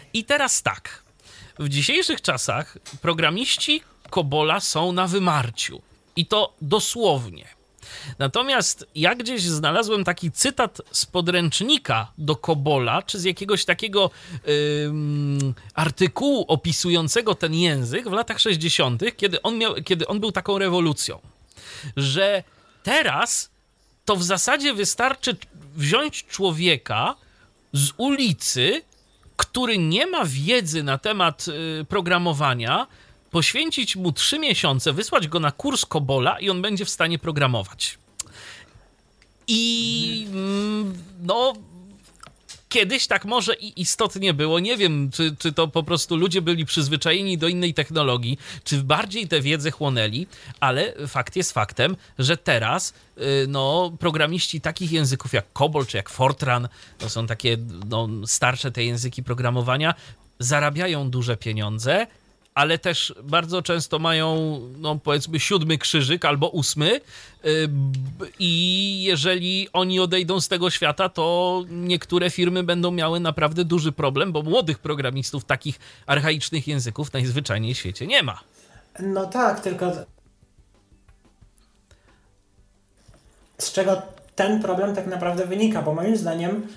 I teraz tak, w dzisiejszych czasach programiści COBOLa są na wymarciu. I to dosłownie. Natomiast ja gdzieś znalazłem taki cytat z podręcznika do COBOLa, czy z jakiegoś takiego artykułu opisującego ten język w latach 60., kiedy on był taką rewolucją, że teraz to w zasadzie wystarczy wziąć człowieka z ulicy, który nie ma wiedzy na temat programowania, poświęcić mu 3 miesiące, wysłać go na kurs COBOLa i on będzie w stanie programować. I no, kiedyś tak może i istotnie było. Nie wiem, czy to po prostu ludzie byli przyzwyczajeni do innej technologii, czy bardziej tę wiedzę chłonęli, ale fakt jest faktem, że teraz no, programiści takich języków jak COBOL czy jak Fortran, to są takie no, starsze te języki programowania, zarabiają duże pieniądze, ale też bardzo często mają, no powiedzmy, 7 krzyżyk albo 8 i jeżeli oni odejdą z tego świata, to niektóre firmy będą miały naprawdę duży problem, bo młodych programistów takich archaicznych języków najzwyczajniej w świecie nie ma. No tak, tylko z czego ten problem tak naprawdę wynika, bo moim zdaniem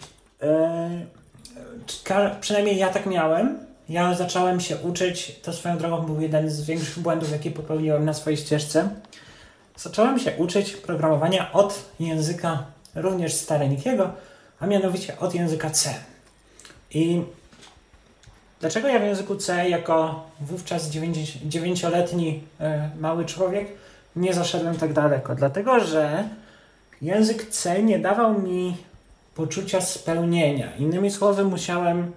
przynajmniej ja tak miałem. Ja zacząłem się uczyć, to swoją drogą był jeden z większych błędów, jakie popełniłem na swojej ścieżce. Zacząłem się uczyć programowania od języka również stareńkiego, a mianowicie od języka C. I dlaczego ja w języku C jako wówczas 9-letni mały człowiek nie zaszedłem tak daleko? Dlatego, że język C nie dawał mi poczucia spełnienia. Innymi słowy, musiałem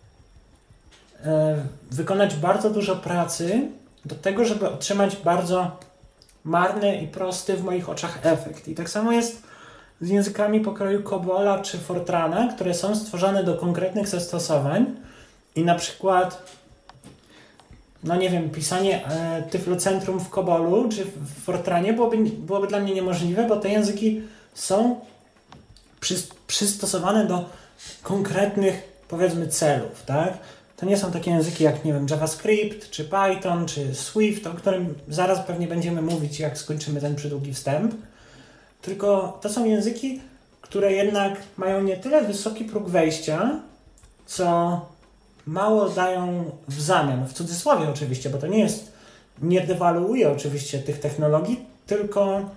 wykonać bardzo dużo pracy do tego, żeby otrzymać bardzo marny i prosty w moich oczach efekt. I tak samo jest z językami pokroju COBOLa czy Fortrana, które są stworzone do konkretnych zastosowań i na przykład, no nie wiem, pisanie Tyflocentrum w COBOLu czy w Fortranie byłoby dla mnie niemożliwe, bo te języki są przystosowane do konkretnych, powiedzmy, celów, tak? To nie są takie języki jak, nie wiem, JavaScript, czy Python, czy Swift, o którym zaraz pewnie będziemy mówić, jak skończymy ten przydługi wstęp. Tylko to są języki, które jednak mają nie tyle wysoki próg wejścia, co mało dają w zamian. W cudzysłowie oczywiście, bo to nie dewaluuje oczywiście tych technologii, tylko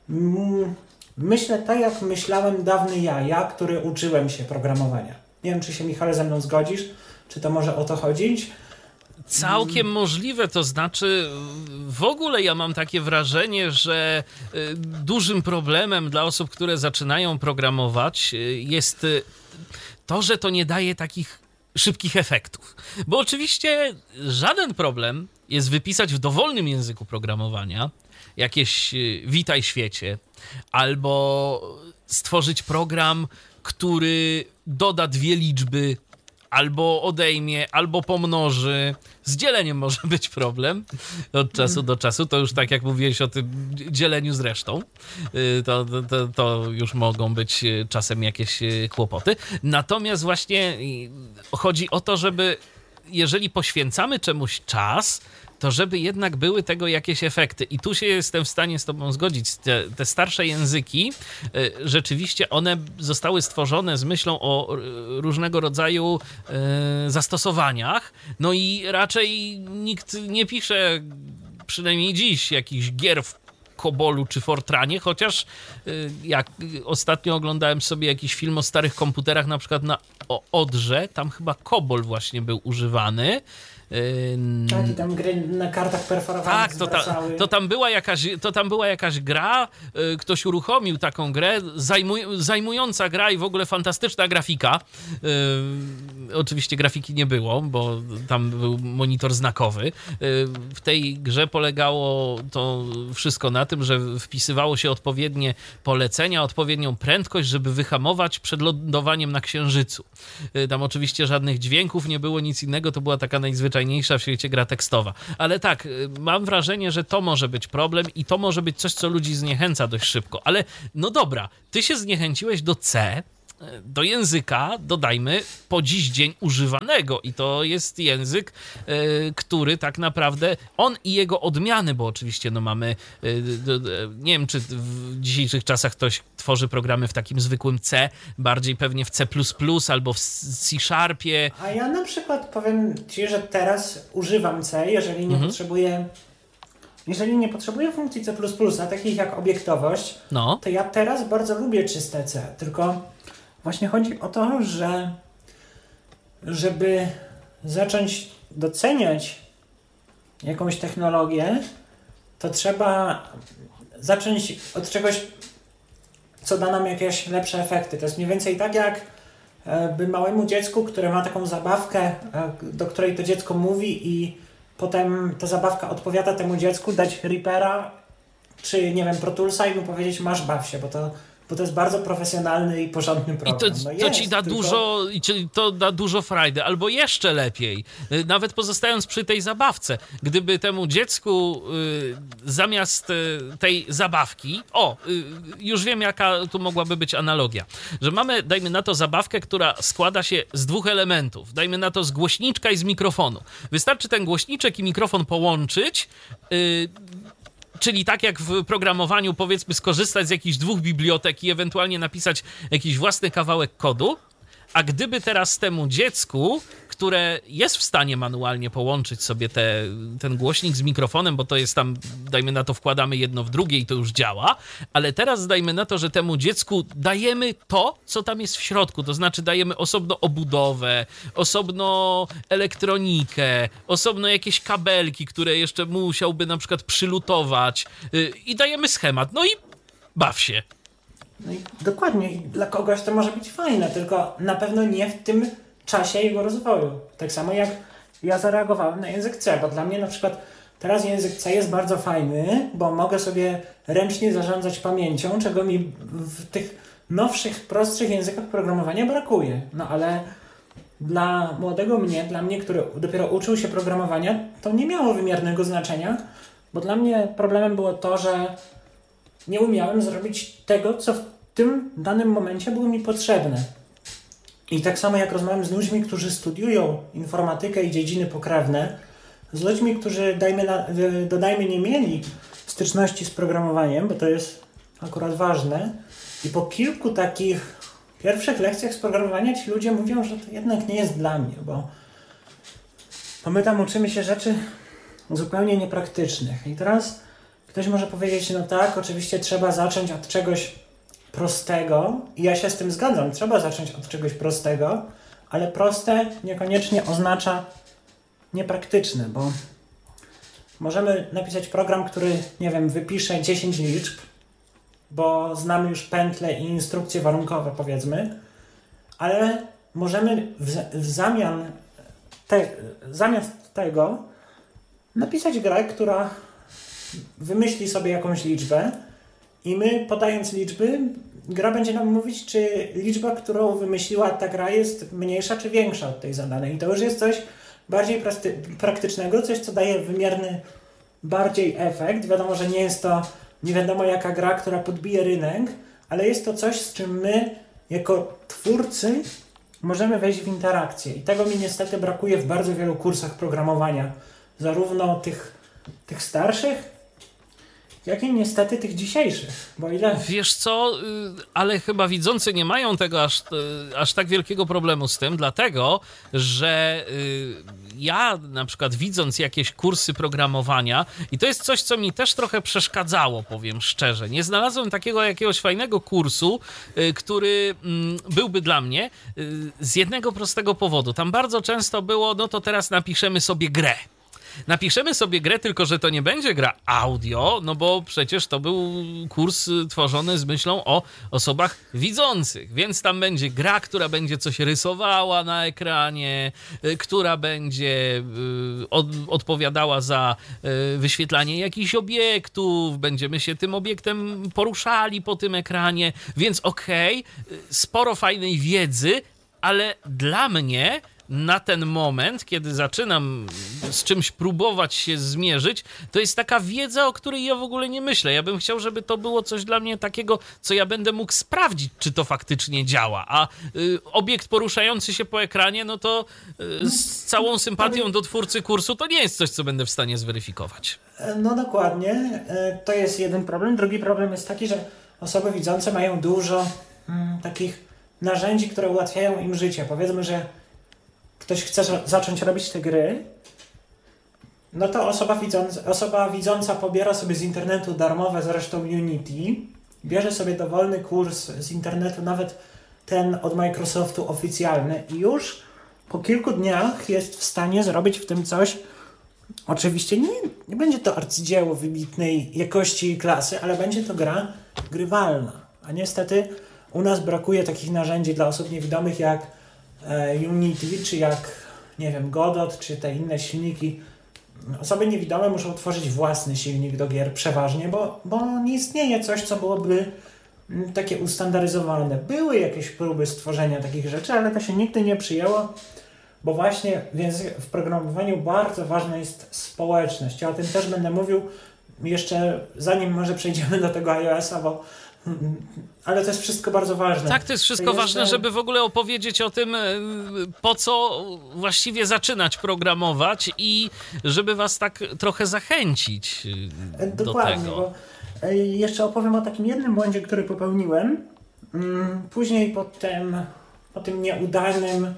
myślę tak, jak myślałem dawny ja, który uczyłem się programowania. Nie wiem, czy się, Michale, ze mną zgodzisz, czy to może o to chodzić? Całkiem możliwe, to znaczy w ogóle ja mam takie wrażenie, że dużym problemem dla osób, które zaczynają programować, jest to, że to nie daje takich szybkich efektów. Bo oczywiście żaden problem jest wypisać w dowolnym języku programowania jakieś witaj świecie, albo stworzyć program, który doda 2 liczby, albo odejmie, albo pomnoży. Z dzieleniem może być problem od czasu do czasu. To już tak jak mówiłeś o tym dzieleniu z resztą, to już mogą być czasem jakieś kłopoty. Natomiast właśnie chodzi o to, żeby jeżeli poświęcamy czemuś czas, to żeby jednak były tego jakieś efekty. I tu się jestem w stanie z tobą zgodzić. Te starsze języki, rzeczywiście one zostały stworzone z myślą o różnego rodzaju zastosowaniach. No i raczej nikt nie pisze, przynajmniej dziś, jakichś gier w COBOLu czy Fortranie, chociaż jak ostatnio oglądałem sobie jakiś film o starych komputerach, na przykład na Odrze, tam chyba COBOL właśnie był używany. Tak, i tam gry na kartach perforowanych tak, to tam była jakaś gra, ktoś uruchomił taką grę, zajmująca gra i w ogóle fantastyczna grafika. Oczywiście grafiki nie było, bo tam był monitor znakowy. W tej grze polegało to wszystko na tym, że wpisywało się odpowiednie polecenia, odpowiednią prędkość, żeby wyhamować przed lądowaniem na Księżycu. Tam oczywiście żadnych dźwięków nie było, nic innego, to była taka najzwyczajniejsza w świecie gra tekstowa. Ale tak, mam wrażenie, że to może być problem i to może być coś, co ludzi zniechęca dość szybko. Ale no dobra, ty się zniechęciłeś do C, do języka dodajmy po dziś dzień używanego i to jest język, który tak naprawdę on i jego odmiany, bo oczywiście no mamy, nie wiem czy w dzisiejszych czasach ktoś tworzy programy w takim zwykłym C, bardziej pewnie w C++ albo w C-Sharpie. A ja na przykład powiem ci, że teraz używam C, jeżeli nie potrzebuję funkcji C++, a takich jak obiektowość, to ja teraz bardzo lubię czyste C, tylko właśnie chodzi o to, że żeby zacząć doceniać jakąś technologię, to trzeba zacząć od czegoś, co da nam jakieś lepsze efekty. To jest mniej więcej tak, jak by małemu dziecku, które ma taką zabawkę, do której to dziecko mówi i potem ta zabawka odpowiada temu dziecku, dać Reapera czy, nie wiem, Pro Toolsa i mu powiedzieć masz baw się, bo to jest bardzo profesjonalny i porządny program. I to ci da dużo, to da dużo frajdy, albo jeszcze lepiej, nawet pozostając przy tej zabawce, gdyby temu dziecku zamiast tej zabawki, już wiem jaka tu mogłaby być analogia, że mamy, dajmy na to zabawkę, która składa się z 2 elementów, dajmy na to z głośniczka i z mikrofonu. Wystarczy ten głośniczek i mikrofon połączyć, czyli tak jak w programowaniu, powiedzmy, skorzystać z jakichś 2 bibliotek i ewentualnie napisać jakiś własny kawałek kodu, a gdyby teraz temu dziecku, które jest w stanie manualnie połączyć sobie ten głośnik z mikrofonem, bo to jest tam, dajmy na to, wkładamy jedno w drugie i to już działa, ale teraz dajmy na to, że temu dziecku dajemy to, co tam jest w środku, to znaczy dajemy osobno obudowę, osobno elektronikę, osobno jakieś kabelki, które jeszcze musiałby na przykład przylutować i dajemy schemat, no i baw się. No i dokładnie, dla kogoś to może być fajne, tylko na pewno nie w tym czasie jego rozwoju. Tak samo jak ja zareagowałem na język C, bo dla mnie na przykład teraz język C jest bardzo fajny, bo mogę sobie ręcznie zarządzać pamięcią, czego mi w tych nowszych, prostszych językach programowania brakuje. No ale dla młodego mnie, dla mnie, który dopiero uczył się programowania, to nie miało wymiernego znaczenia, bo dla mnie problemem było to, że nie umiałem zrobić tego, co w tym danym momencie było mi potrzebne. I tak samo jak rozmawiam z ludźmi, którzy studiują informatykę i dziedziny pokrewne, z ludźmi, którzy dodajmy nie mieli styczności z programowaniem, bo to jest akurat ważne, i po kilku takich pierwszych lekcjach z programowania ci ludzie mówią, że to jednak nie jest dla mnie, bo my tam uczymy się rzeczy zupełnie niepraktycznych. I teraz ktoś może powiedzieć, no tak, oczywiście trzeba zacząć od czegoś prostego i ja się z tym zgadzam, trzeba zacząć od czegoś prostego, ale proste niekoniecznie oznacza niepraktyczne, bo możemy napisać program, który, nie wiem, wypisze 10 liczb, bo znamy już pętle i instrukcje warunkowe, powiedzmy, ale możemy zamiast tego napisać grę, która wymyśli sobie jakąś liczbę i my, podając liczby, gra będzie nam mówić, czy liczba, którą wymyśliła ta gra, jest mniejsza czy większa od tej zadanej. I to już jest coś bardziej praktycznego, coś, co daje wymierny bardziej efekt. Wiadomo, że nie jest to nie wiadomo jaka gra, która podbije rynek, ale jest to coś, z czym my, jako twórcy, możemy wejść w interakcję. I tego mi niestety brakuje w bardzo wielu kursach programowania. Zarówno tych starszych, jak i niestety tych dzisiejszych, bo ile... Wiesz co, ale chyba widzący nie mają tego aż tak wielkiego problemu z tym, dlatego, że ja na przykład widząc jakieś kursy programowania i to jest coś, co mi też trochę przeszkadzało, powiem szczerze. Nie znalazłem takiego jakiegoś fajnego kursu, który byłby dla mnie z jednego prostego powodu. Tam bardzo często było, no to teraz napiszemy sobie grę. Napiszemy sobie grę, tylko że to nie będzie gra audio, no bo przecież to był kurs tworzony z myślą o osobach widzących, więc tam będzie gra, która będzie coś rysowała na ekranie, która będzie odpowiadała za wyświetlanie jakichś obiektów, będziemy się tym obiektem poruszali po tym ekranie, więc sporo fajnej wiedzy, ale dla mnie na ten moment, kiedy zaczynam z czymś próbować się zmierzyć, to jest taka wiedza, o której ja w ogóle nie myślę. Ja bym chciał, żeby to było coś dla mnie takiego, co ja będę mógł sprawdzić, czy to faktycznie działa. A obiekt poruszający się po ekranie, no to z całą sympatią do twórcy kursu, to nie jest coś, co będę w stanie zweryfikować. No dokładnie. To jest jeden problem. Drugi problem jest taki, że osoby widzące mają dużo takich narzędzi, które ułatwiają im życie. Powiedzmy, że ktoś chce zacząć robić te gry, no to osoba widząca pobiera sobie z internetu darmowe zresztą Unity, bierze sobie dowolny kurs z internetu, nawet ten od Microsoftu oficjalny i już po kilku dniach jest w stanie zrobić w tym coś. Oczywiście nie będzie to arcydzieło wybitnej jakości i klasy, ale będzie to gra grywalna. A niestety u nas brakuje takich narzędzi dla osób niewidomych jak Unity, czy jak, nie wiem, Godot, czy te inne silniki. Osoby niewidome muszą tworzyć własny silnik do gier przeważnie, bo nie istnieje coś, co byłoby takie ustandaryzowane. Były jakieś próby stworzenia takich rzeczy, ale to się nigdy nie przyjęło, bo właśnie w programowaniu bardzo ważna jest społeczność. Ja o tym też będę mówił jeszcze zanim może przejdziemy do tego iOS-a, ale to jest wszystko bardzo ważne. Tak, to jest wszystko ważne, żeby w ogóle opowiedzieć o tym, po co właściwie zaczynać programować i żeby was tak trochę zachęcić Dokładnie, do tego. Bo jeszcze opowiem o takim jednym błędzie, który popełniłem. Później po tym nieudanym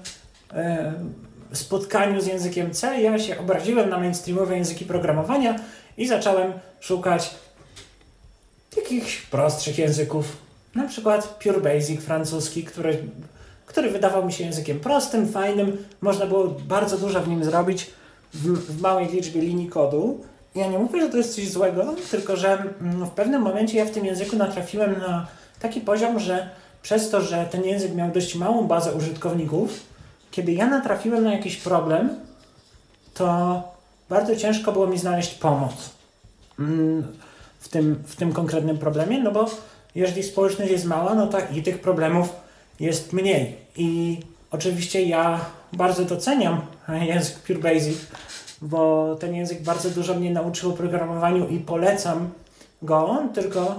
spotkaniu z językiem C, ja się obraziłem na mainstreamowe języki programowania i zacząłem szukać jakichś prostszych języków. Na przykład Pure Basic francuski, który wydawał mi się językiem prostym, fajnym. Można było bardzo dużo w nim zrobić w małej liczbie linii kodu. Ja nie mówię, że to jest coś złego, tylko że w pewnym momencie ja w tym języku natrafiłem na taki poziom, że przez to, że ten język miał dość małą bazę użytkowników, kiedy ja natrafiłem na jakiś problem, to bardzo ciężko było mi znaleźć pomoc w tym konkretnym problemie, no bo jeżeli społeczność jest mała, no to i tych problemów jest mniej. I oczywiście ja bardzo doceniam język Pure Basic, bo ten język bardzo dużo mnie nauczył o programowaniu i polecam go, tylko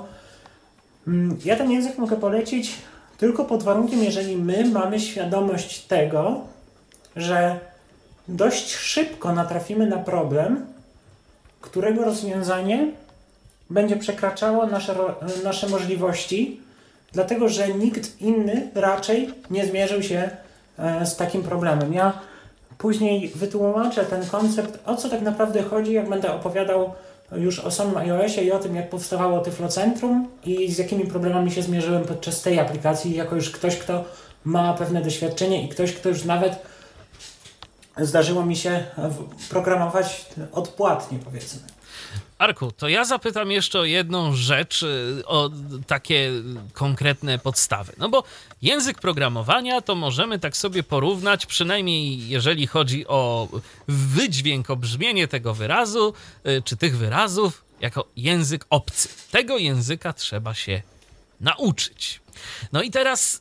ja ten język mogę polecić tylko pod warunkiem, jeżeli my mamy świadomość tego, że dość szybko natrafimy na problem, którego rozwiązanie będzie przekraczało nasze możliwości, dlatego że nikt inny raczej nie zmierzył się z takim problemem. Ja później wytłumaczę ten koncept, o co tak naprawdę chodzi, jak będę opowiadał już o samym iOSie i o tym, jak powstawało Tyflocentrum i z jakimi problemami się zmierzyłem podczas tej aplikacji, jako już ktoś, kto ma pewne doświadczenie i ktoś, kto już nawet zdarzyło mi się programować odpłatnie, powiedzmy. Arku, to ja zapytam jeszcze o jedną rzecz, o takie konkretne podstawy. No bo język programowania to możemy tak sobie porównać, przynajmniej jeżeli chodzi o wydźwięk, o brzmienie tego wyrazu, czy tych wyrazów, jako język obcy. Tego języka trzeba się nauczyć. No i teraz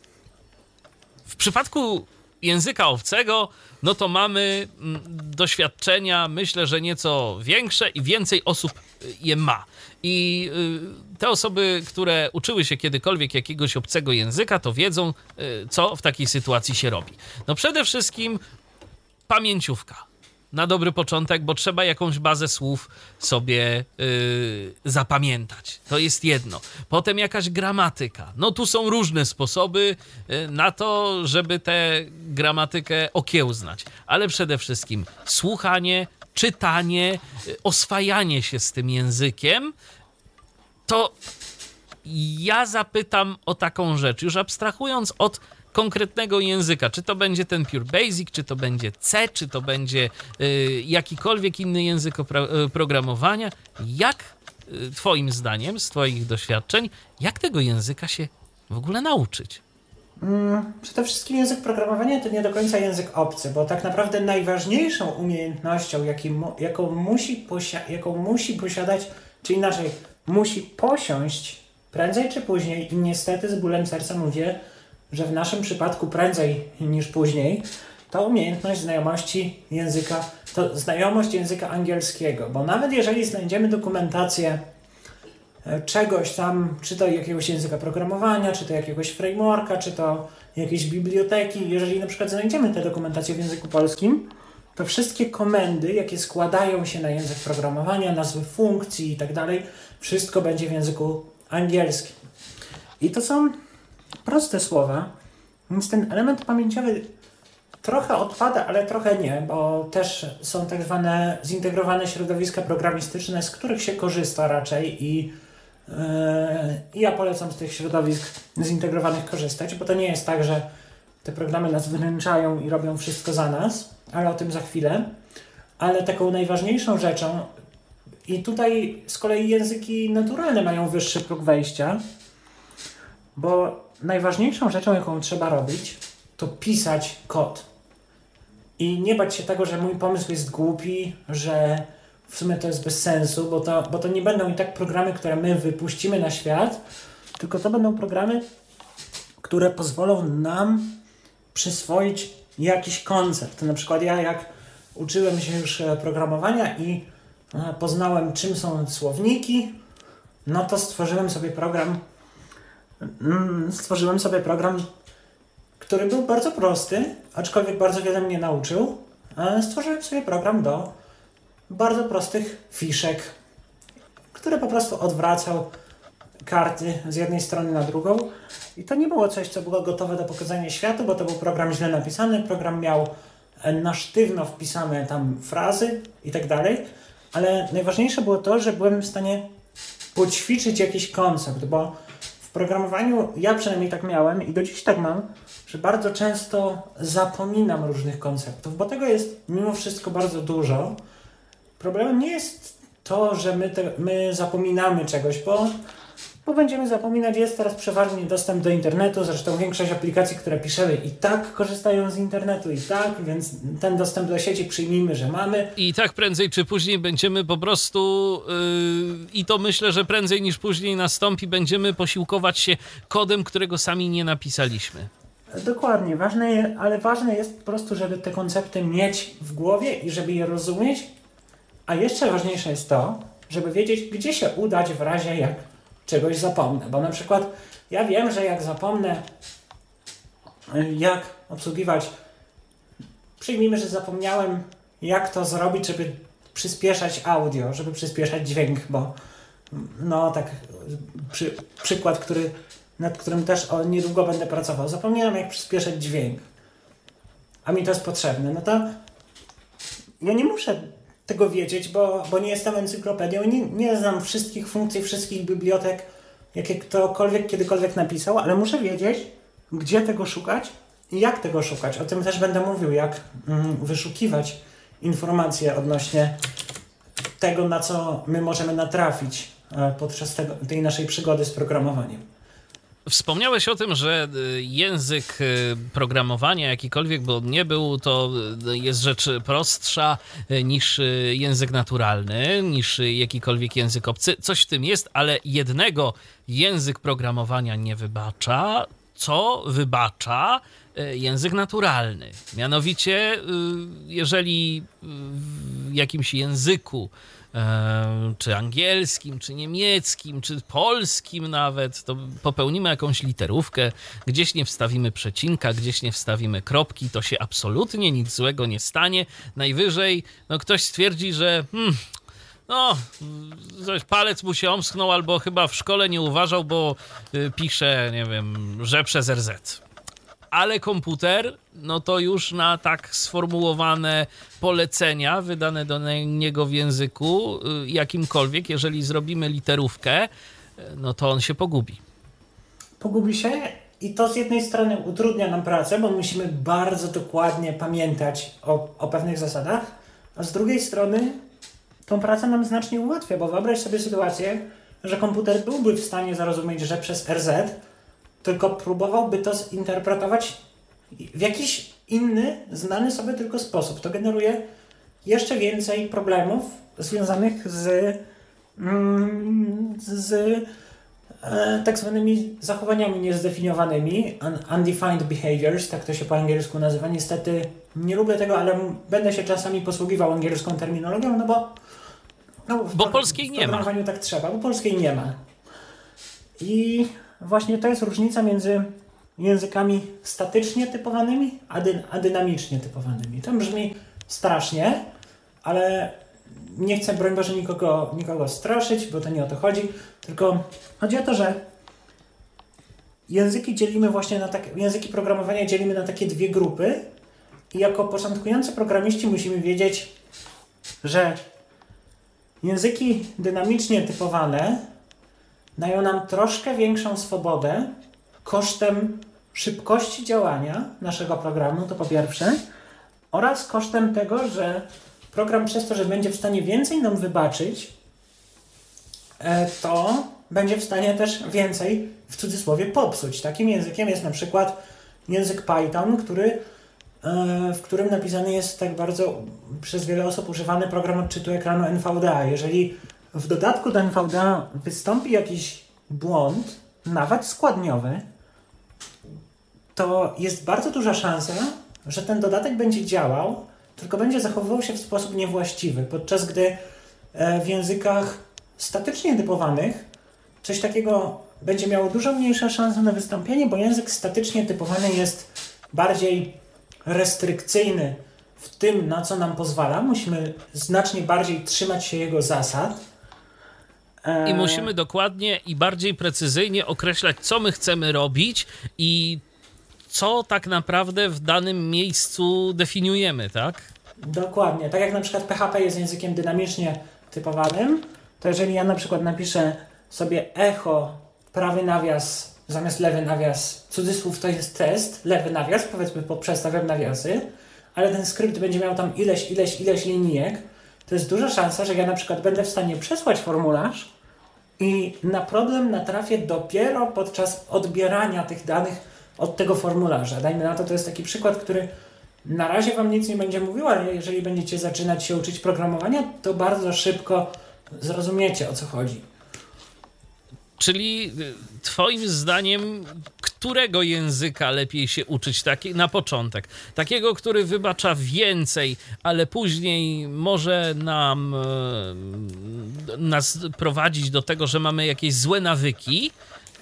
w przypadku języka obcego, no to mamy doświadczenia, myślę, że nieco większe i więcej osób je ma. I te osoby, które uczyły się kiedykolwiek jakiegoś obcego języka, to wiedzą, co w takiej sytuacji się robi. No przede wszystkim pamięciówka. Na dobry początek, bo trzeba jakąś bazę słów sobie zapamiętać. To jest jedno. Potem jakaś gramatyka. No tu są różne sposoby na to, żeby tę gramatykę okiełznać. Ale przede wszystkim słuchanie, czytanie, oswajanie się z tym językiem. To ja zapytam o taką rzecz, już abstrahując od konkretnego języka, czy to będzie ten Pure Basic, czy to będzie C, czy to będzie jakikolwiek inny język programowania. Jak twoim zdaniem, z twoich doświadczeń, jak tego języka się w ogóle nauczyć? Przede wszystkim język programowania to nie do końca język obcy, bo tak naprawdę najważniejszą umiejętnością, jaką musi posiadać, czy inaczej, musi posiąść prędzej czy później, i niestety z bólem serca mówię, że w naszym przypadku prędzej niż później, to umiejętność to znajomość języka angielskiego, bo nawet jeżeli znajdziemy dokumentację czegoś tam, czy to jakiegoś języka programowania, czy to jakiegoś frameworka, czy to jakiejś biblioteki, jeżeli na przykład znajdziemy tę dokumentację w języku polskim, to wszystkie komendy, jakie składają się na język programowania, nazwy funkcji i tak dalej, wszystko będzie w języku angielskim. I to są proste słowa, więc ten element pamięciowy trochę odpada, ale trochę nie, bo też są tak zwane zintegrowane środowiska programistyczne, z których się korzysta raczej i ja polecam z tych środowisk zintegrowanych korzystać, bo to nie jest tak, że te programy nas wyręczają i robią wszystko za nas, ale o tym za chwilę. Ale taką najważniejszą rzeczą, i tutaj z kolei języki naturalne mają wyższy próg wejścia, bo najważniejszą rzeczą, jaką trzeba robić, to pisać kod. I nie bać się tego, że mój pomysł jest głupi, że w sumie to jest bez sensu, bo to nie będą i tak programy, które my wypuścimy na świat, tylko to będą programy, które pozwolą nam przyswoić jakiś koncept. Na przykład ja, jak uczyłem się już programowania i poznałem, czym są słowniki, no to stworzyłem sobie program, który był bardzo prosty, aczkolwiek bardzo wiele mnie nauczył. Stworzyłem sobie program do bardzo prostych fiszek, który po prostu odwracał karty z jednej strony na drugą. I to nie było coś, co było gotowe do pokazania światu, bo to był program źle napisany. Program miał na sztywno wpisane tam frazy i tak dalej. Ale najważniejsze było to, że byłem w stanie poćwiczyć jakiś koncept, bo w programowaniu ja przynajmniej tak miałem i do dziś tak mam, że bardzo często zapominam różnych konceptów, bo tego jest mimo wszystko bardzo dużo. Problemem nie jest to, że my zapominamy czegoś, bo będziemy zapominać. Jest teraz przeważnie dostęp do internetu, zresztą większość aplikacji, które piszemy, i tak korzystają z internetu, i tak, więc ten dostęp do sieci przyjmijmy, że mamy. I tak prędzej czy później będziemy po prostu, i to myślę, że prędzej niż później nastąpi, będziemy posiłkować się kodem, którego sami nie napisaliśmy. Dokładnie, ale ważne jest po prostu, żeby te koncepty mieć w głowie i żeby je rozumieć, a jeszcze ważniejsze jest to, żeby wiedzieć, gdzie się udać w razie, jak czegoś zapomnę. Bo na przykład ja wiem, że jak zapomnę, jak obsługiwać, przyjmijmy, że zapomniałem, jak to zrobić, żeby przyspieszać audio, żeby przyspieszać dźwięk, bo no tak, przykład, nad którym też niedługo będę pracował. Zapomniałem, jak przyspieszać dźwięk, a mi to jest potrzebne. No to ja nie muszę tego wiedzieć, bo nie jestem encyklopedią, nie znam wszystkich funkcji, wszystkich bibliotek, jakie ktokolwiek kiedykolwiek napisał, ale muszę wiedzieć, gdzie tego szukać i jak tego szukać. O tym też będę mówił, jak wyszukiwać informacje odnośnie tego, na co my możemy natrafić podczas tej naszej przygody z programowaniem. Wspomniałeś o tym, że język programowania, jakikolwiek by on nie był, to jest rzecz prostsza niż język naturalny, niż jakikolwiek język obcy. Coś w tym jest, ale jednego język programowania nie wybacza, co wybacza język naturalny. Mianowicie, jeżeli w jakimś języku, czy angielskim, czy niemieckim, czy polskim nawet, to popełnimy jakąś literówkę, gdzieś nie wstawimy przecinka, gdzieś nie wstawimy kropki, to się absolutnie nic złego nie stanie. Najwyżej ktoś stwierdzi, że palec mu się omsknął, albo chyba w szkole nie uważał, bo pisze, nie wiem, że przez RZ. Ale komputer, no to już na tak sformułowane polecenia wydane do niego w języku jakimkolwiek, jeżeli zrobimy literówkę, no to on się pogubi. Pogubi się i to z jednej strony utrudnia nam pracę, bo musimy bardzo dokładnie pamiętać o pewnych zasadach, a z drugiej strony tą pracę nam znacznie ułatwia, bo wyobraź sobie sytuację, że komputer byłby w stanie zrozumieć, że przez RZ, tylko próbowałby to zinterpretować w jakiś inny, znany sobie tylko sposób. To generuje jeszcze więcej problemów związanych z tak zwanymi zachowaniami niezdefiniowanymi, undefined behaviors, tak to się po angielsku nazywa. Niestety nie lubię tego, ale będę się czasami posługiwał angielską terminologią, Bo polskiej nie ma. W programowaniu tak trzeba, bo polskiej nie ma. I właśnie to jest różnica między językami statycznie typowanymi, a dynamicznie typowanymi. To brzmi strasznie, ale nie chcę, broń Boże, nikogo straszyć, bo to nie o to chodzi, tylko chodzi o to, że języki programowania dzielimy na takie dwie grupy i jako początkujący programiści musimy wiedzieć, że języki dynamicznie typowane dają nam troszkę większą swobodę kosztem szybkości działania naszego programu, to po pierwsze, oraz kosztem tego, że program przez to, że będzie w stanie więcej nam wybaczyć, to będzie w stanie też więcej, w cudzysłowie, popsuć. Takim językiem jest na przykład język Python, w którym napisany jest tak bardzo przez wiele osób używany program odczytu ekranu NVDA. Jeżeli w dodatku do NVDA wystąpi jakiś błąd, nawet składniowy, to jest bardzo duża szansa, że ten dodatek będzie działał, tylko będzie zachowywał się w sposób niewłaściwy, podczas gdy w językach statycznie typowanych coś takiego będzie miało dużo mniejsze szanse na wystąpienie, bo język statycznie typowany jest bardziej restrykcyjny w tym, na co nam pozwala. Musimy znacznie bardziej trzymać się jego zasad. I musimy dokładnie i bardziej precyzyjnie określać, co my chcemy robić i co tak naprawdę w danym miejscu definiujemy, tak? Dokładnie. Tak jak na przykład PHP jest językiem dynamicznie typowanym, to jeżeli ja na przykład napiszę sobie echo, prawy nawias zamiast lewy nawias, cudzysłów to jest test, lewy nawias, powiedzmy przestawiam nawiasy, ale ten skrypt będzie miał tam ileś linijek, to jest duża szansa, że ja na przykład będę w stanie przesłać formularz i na problem natrafię dopiero podczas odbierania tych danych od tego formularza. Dajmy na to jest taki przykład, który na razie wam nic nie będzie mówił, ale jeżeli będziecie zaczynać się uczyć programowania, to bardzo szybko zrozumiecie, o co chodzi. Czyli twoim zdaniem, którego języka lepiej się uczyć na początek? Takiego, który wybacza więcej, ale później może nas prowadzić do tego, że mamy jakieś złe nawyki,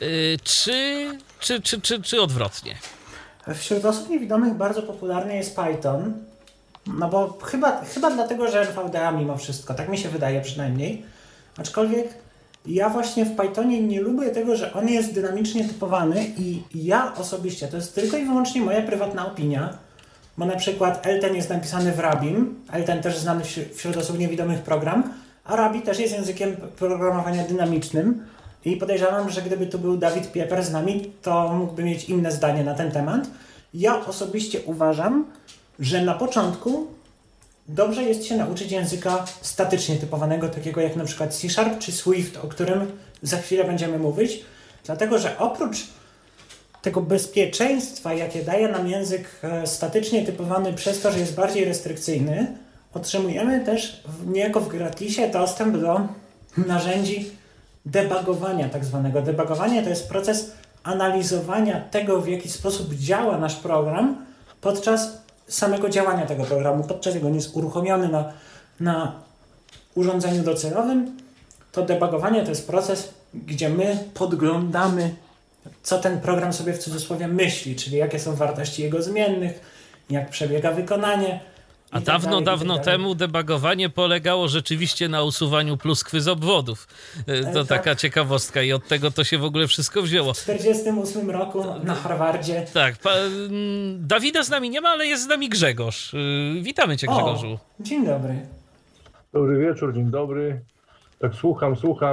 czy odwrotnie? Wśród osób niewidomych bardzo popularny jest Python, no bo chyba dlatego, że NVDA mimo wszystko, tak mi się wydaje przynajmniej, aczkolwiek ja właśnie w Pythonie nie lubię tego, że on jest dynamicznie typowany i ja osobiście, to jest tylko i wyłącznie moja prywatna opinia, bo na przykład Elten jest napisany w Rabim, Elten też znany wśród osób niewidomych program, a Rabi też jest językiem programowania dynamicznym i podejrzewam, że gdyby tu był Dawid Pieper z nami, to mógłby mieć inne zdanie na ten temat. Ja osobiście uważam, że na początku dobrze jest się nauczyć języka statycznie typowanego, takiego jak na przykład C# czy Swift, o którym za chwilę będziemy mówić, dlatego że oprócz tego bezpieczeństwa, jakie daje nam język statycznie typowany przez to, że jest bardziej restrykcyjny, otrzymujemy też niejako w gratisie dostęp do narzędzi debugowania tak zwanego. Debugowanie to jest proces analizowania tego, w jaki sposób działa nasz program podczas samego działania tego programu, podczas jak on jest uruchomiony na urządzeniu docelowym. To debugowanie to jest proces, gdzie my podglądamy, co ten program sobie w cudzysłowie myśli, czyli jakie są wartości jego zmiennych, jak przebiega wykonanie. A dawno temu debugowanie polegało rzeczywiście na usuwaniu pluskwy z obwodów. To taka ciekawostka i od tego to się w ogóle wszystko wzięło. W 1948 roku na Harvardzie. Tak, Dawida z nami nie ma, ale jest z nami Grzegorz. Witamy cię, Grzegorzu. Dzień dobry. Dobry wieczór, dzień dobry. Tak słucham,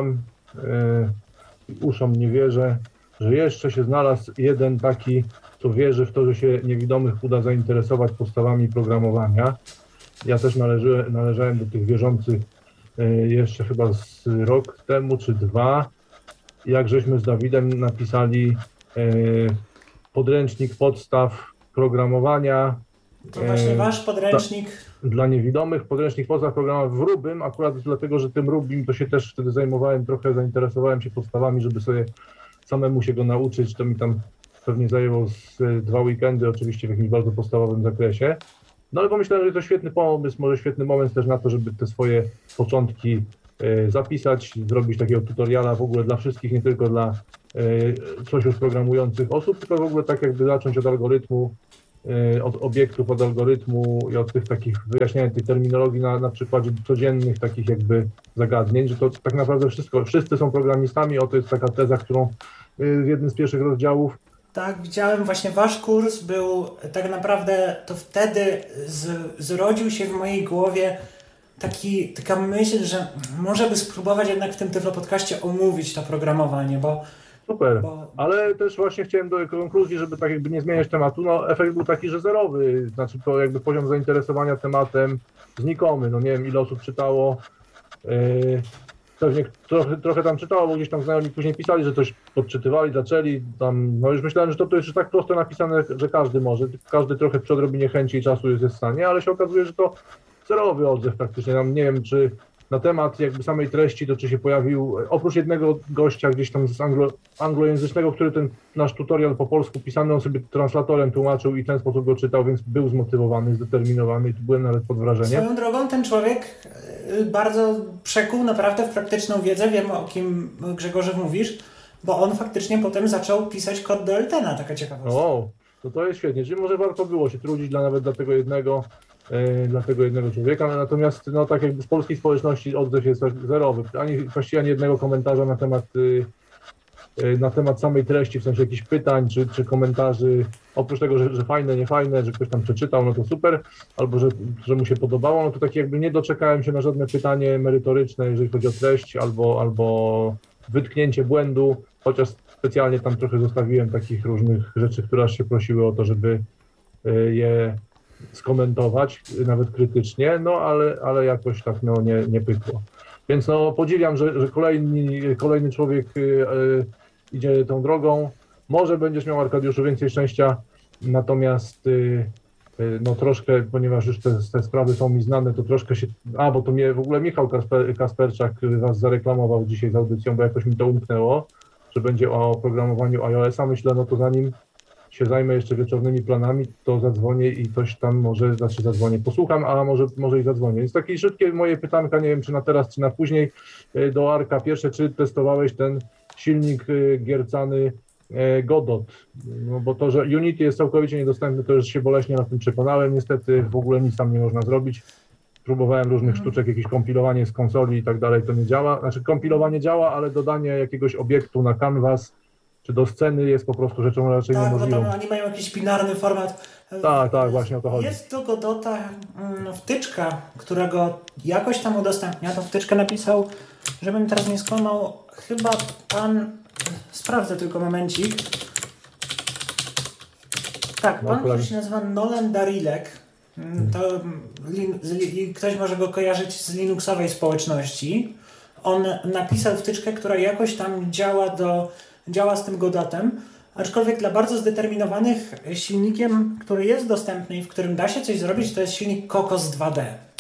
uszom nie wierzę, że jeszcze się znalazł jeden taki, co wierzy w to, że się niewidomych uda zainteresować podstawami programowania. Ja też należałem do tych wierzących jeszcze chyba z rok temu czy dwa, jak żeśmy z Dawidem napisali podręcznik podstaw programowania. To właśnie wasz podręcznik. Dla niewidomych, podręcznik podstaw programowania w Rubim, akurat dlatego, że tym Rubim to się też wtedy zajmowałem, trochę zainteresowałem się podstawami, żeby sobie samemu się go nauczyć, to mi tam pewnie zajęło z 2 weekendy, oczywiście w jakimś bardzo podstawowym zakresie. No ale pomyślałem, że to świetny pomysł, może świetny moment też na to, żeby te swoje początki zapisać, zrobić takiego tutoriala w ogóle dla wszystkich, nie tylko dla coś już programujących osób, tylko w ogóle tak jakby zacząć od algorytmu, od obiektów, od algorytmu i od tych takich wyjaśniania tej terminologii na przykładzie codziennych takich jakby zagadnień, że to tak naprawdę wszyscy są programistami, to jest taka teza, którą w jednym z pierwszych rozdziałów. Tak, widziałem właśnie wasz kurs był tak naprawdę, to wtedy zrodził się w mojej głowie taka myśl, że może by spróbować jednak w tym Tyflo-podcaście omówić to programowanie, bo... Super, ale też właśnie chciałem do konkluzji, żeby tak jakby nie zmieniać tematu, no efekt był taki, że zerowy, znaczy to jakby poziom zainteresowania tematem znikomy, no nie wiem ile osób czytało, pewnie trochę tam czytało, bo gdzieś tam znajomi później pisali, że coś podczytywali, zaczęli tam, no już myślałem, że to jest tak prosto napisane, że każdy może, każdy trochę przy odrobinie chęci i czasu jest w stanie, ale się okazuje, że to zerowy odzew praktycznie, tam nie wiem, czy na temat jakby samej treści, to czy się pojawił, oprócz jednego gościa gdzieś tam z anglojęzycznego, który ten nasz tutorial po polsku pisany, on sobie translatorem tłumaczył i w ten sposób go czytał, więc był zmotywowany, zdeterminowany i tu byłem nawet pod wrażeniem. Swoją drogą ten człowiek bardzo przekuł naprawdę w praktyczną wiedzę, wiem o kim Grzegorzu mówisz, bo on faktycznie potem zaczął pisać kod do Eltena, taka ciekawostka. O, to jest świetnie, czyli może warto było się trudzić nawet dla tego jednego człowieka, natomiast no tak jakby z polskiej społeczności odzew jest zerowy, właściwie ani jednego komentarza na temat samej treści, w sensie jakichś pytań czy komentarzy, oprócz tego, że fajne, niefajne, że ktoś tam przeczytał, no to super, albo że mu się podobało, no to tak jakby nie doczekałem się na żadne pytanie merytoryczne, jeżeli chodzi o treść, albo wytknięcie błędu, chociaż specjalnie tam trochę zostawiłem takich różnych rzeczy, które aż się prosiły o to, żeby je skomentować, nawet krytycznie, no ale jakoś tak no nie pykło. Więc no podziwiam, że kolejny człowiek idzie tą drogą. Może będziesz miał, Arkadiuszu, więcej szczęścia, natomiast no troszkę, ponieważ już te sprawy są mi znane, to troszkę się... bo to mnie w ogóle Michał Kasperczak was zareklamował dzisiaj z audycją, bo jakoś mi to umknęło, że będzie o programowaniu iOS-a. Myślę, no to zanim się zajmę jeszcze wieczornymi planami, to zadzwonię i coś tam zadzwonię, posłucham, a może i zadzwonię. Jest takie szybkie moje pytanka, nie wiem czy na teraz, czy na później, do Arka. Pierwsze, czy testowałeś ten silnik giercany Godot? No bo to, że Unity jest całkowicie niedostępny, to już się boleśnie na tym przekonałem. Niestety w ogóle nic tam nie można zrobić. Próbowałem różnych sztuczek, jakieś kompilowanie z konsoli i tak dalej, to nie działa. Znaczy kompilowanie działa, ale dodanie jakiegoś obiektu na canvas czy do sceny jest po prostu rzeczą raczej niemożliwą. Tak, bo oni mają jakiś binarny format. Tak, właśnie o to chodzi. Jest do Godota wtyczka, którego jakoś tam udostępnia. Tą wtyczkę napisał, żebym teraz nie skłamał, chyba pan... Sprawdzę tylko momencik. Tak, pan, który się nazywa Nolan Darilek. To ktoś może go kojarzyć z linuxowej społeczności. On napisał wtyczkę, która jakoś tam działa z tym Godotem, aczkolwiek dla bardzo zdeterminowanych silnikiem, który jest dostępny i w którym da się coś zrobić, to jest silnik Cocos 2D.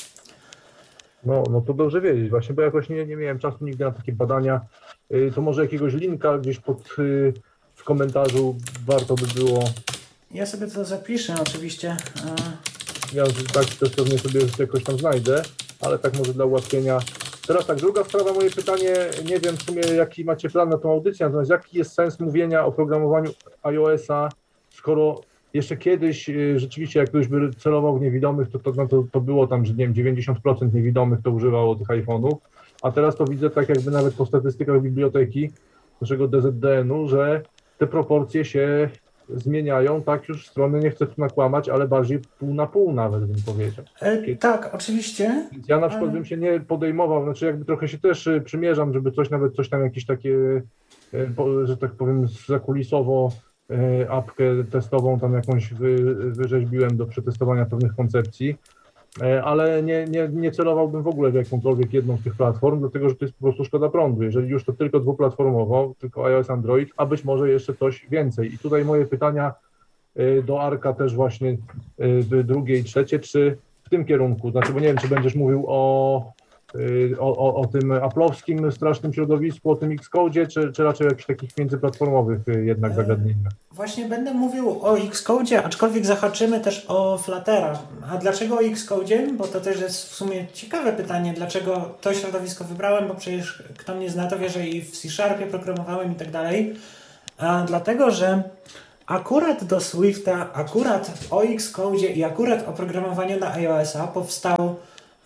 No to dobrze wiedzieć właśnie, bo jakoś nie miałem czasu nigdy na takie badania. To może jakiegoś linka gdzieś w komentarzu warto by było. Ja sobie to zapiszę oczywiście. Ja tak też pewnie sobie jakoś tam znajdę, ale tak może dla ułatwienia. Teraz tak, druga sprawa, moje pytanie, nie wiem w sumie jaki macie plan na tą audycję, natomiast jaki jest sens mówienia o programowaniu iOS-a, skoro jeszcze kiedyś rzeczywiście jak ktoś by celował w niewidomych, to było tam, że nie wiem, 90% niewidomych to używało tych iPhone'ów, a teraz to widzę tak jakby nawet po statystykach biblioteki naszego DZDN-u, że te proporcje się zmieniają, tak już strony, nie chcę tu nakłamać, ale bardziej pół na pół nawet bym powiedział. Tak, oczywiście. Ja na przykład bym się nie podejmował, znaczy jakby trochę się też przymierzam, żeby coś tam jakieś takie, że tak powiem, zakulisowo apkę testową tam jakąś wyrzeźbiłem do przetestowania pewnych koncepcji, ale nie celowałbym w ogóle w jakąkolwiek jedną z tych platform, dlatego że to jest po prostu szkoda prądu. Jeżeli już to tylko dwuplatformowo, tylko iOS, Android, a być może jeszcze coś więcej. I tutaj moje pytania do Arka też właśnie drugie i trzecie, czy w tym kierunku, znaczy bo nie wiem, czy będziesz mówił o o tym aplowskim strasznym środowisku, o tym Xcode, czy raczej o jakichś takich międzyplatformowych jednak zagadnieniach? Właśnie będę mówił o Xcode, aczkolwiek zahaczymy też o Fluttera. A dlaczego o Xcode? Bo to też jest w sumie ciekawe pytanie, dlaczego to środowisko wybrałem, bo przecież kto mnie zna, to wie, że i w C# programowałem i tak dalej. A dlatego, że akurat do Swifta, akurat o Xcode i akurat o programowaniu na iOS-a powstał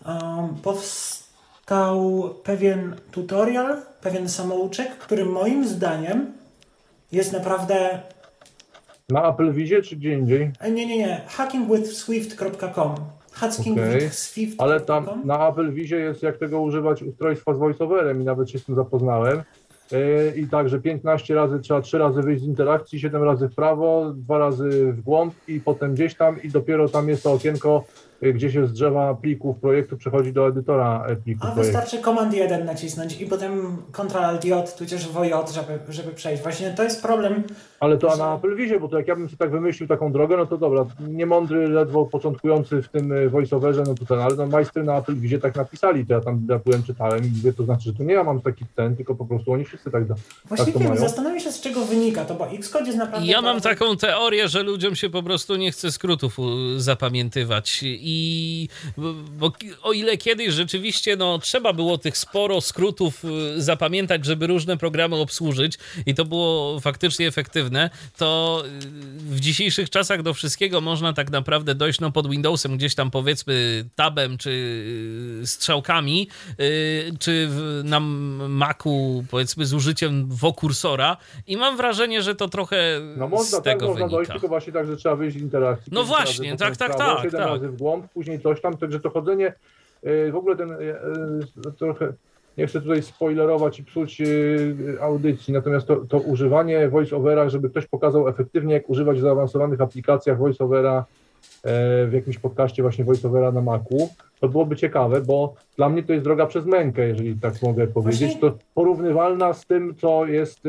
pewien tutorial, pewien samouczek, który moim zdaniem jest naprawdę... Na Apple Vizie czy gdzie indziej? Nie. hackingwithswift.com hackingwithswift.com. Ale tam na Apple Vizie jest jak tego używać ustrojstwa z voiceoverem i nawet się z tym zapoznałem. I także 15 razy trzeba 3 razy wyjść z interakcji, 7 razy w prawo, 2 razy w głąb i potem gdzieś tam i dopiero tam jest to okienko, gdzie się z drzewa plików projektu przechodzi do edytora plików projektu. Wystarczy Command 1 nacisnąć i potem Ctrl-Alt-J, tudzież V-J, żeby przejść. Właśnie to jest problem. Ale to na Apple Vizie, bo to jak ja bym sobie tak wymyślił taką drogę, no to dobra, niemądry, ledwo początkujący w tym voiceoverze, no to ten, ale no majstry na Apple Vizie tak napisali, to ja tam byłem, czytałem i mówię, to znaczy, że to nie ja mam taki ten, tylko po prostu oni wszyscy tak Właściwie tak zastanawiam się, z czego wynika to, bo Xcode jest naprawdę... Ja mam taką teorię, że ludziom się po prostu nie chce skrótów zapamiętywać bo o ile kiedyś rzeczywiście trzeba było tych sporo skrótów zapamiętać, żeby różne programy obsłużyć i to było faktycznie efektywne, to w dzisiejszych czasach do wszystkiego można tak naprawdę dojść pod Windowsem, gdzieś tam powiedzmy tabem czy strzałkami, czy na Macu powiedzmy z użyciem kursora i mam wrażenie, że to trochę z tego można wynika. Dojść, tylko właśnie tak, że trzeba wyjść z interakcji. No właśnie, tak. 7 razy w głąb, później coś tam, także to chodzenie, w ogóle trochę, nie chcę tutaj spoilerować i psuć audycji, natomiast to używanie voiceovera, żeby ktoś pokazał efektywnie, jak używać w zaawansowanych aplikacjach voiceovera w jakimś podcaście właśnie voiceovera na Macu, to byłoby ciekawe, bo dla mnie to jest droga przez mękę, jeżeli tak mogę powiedzieć, to porównywalna z tym, co jest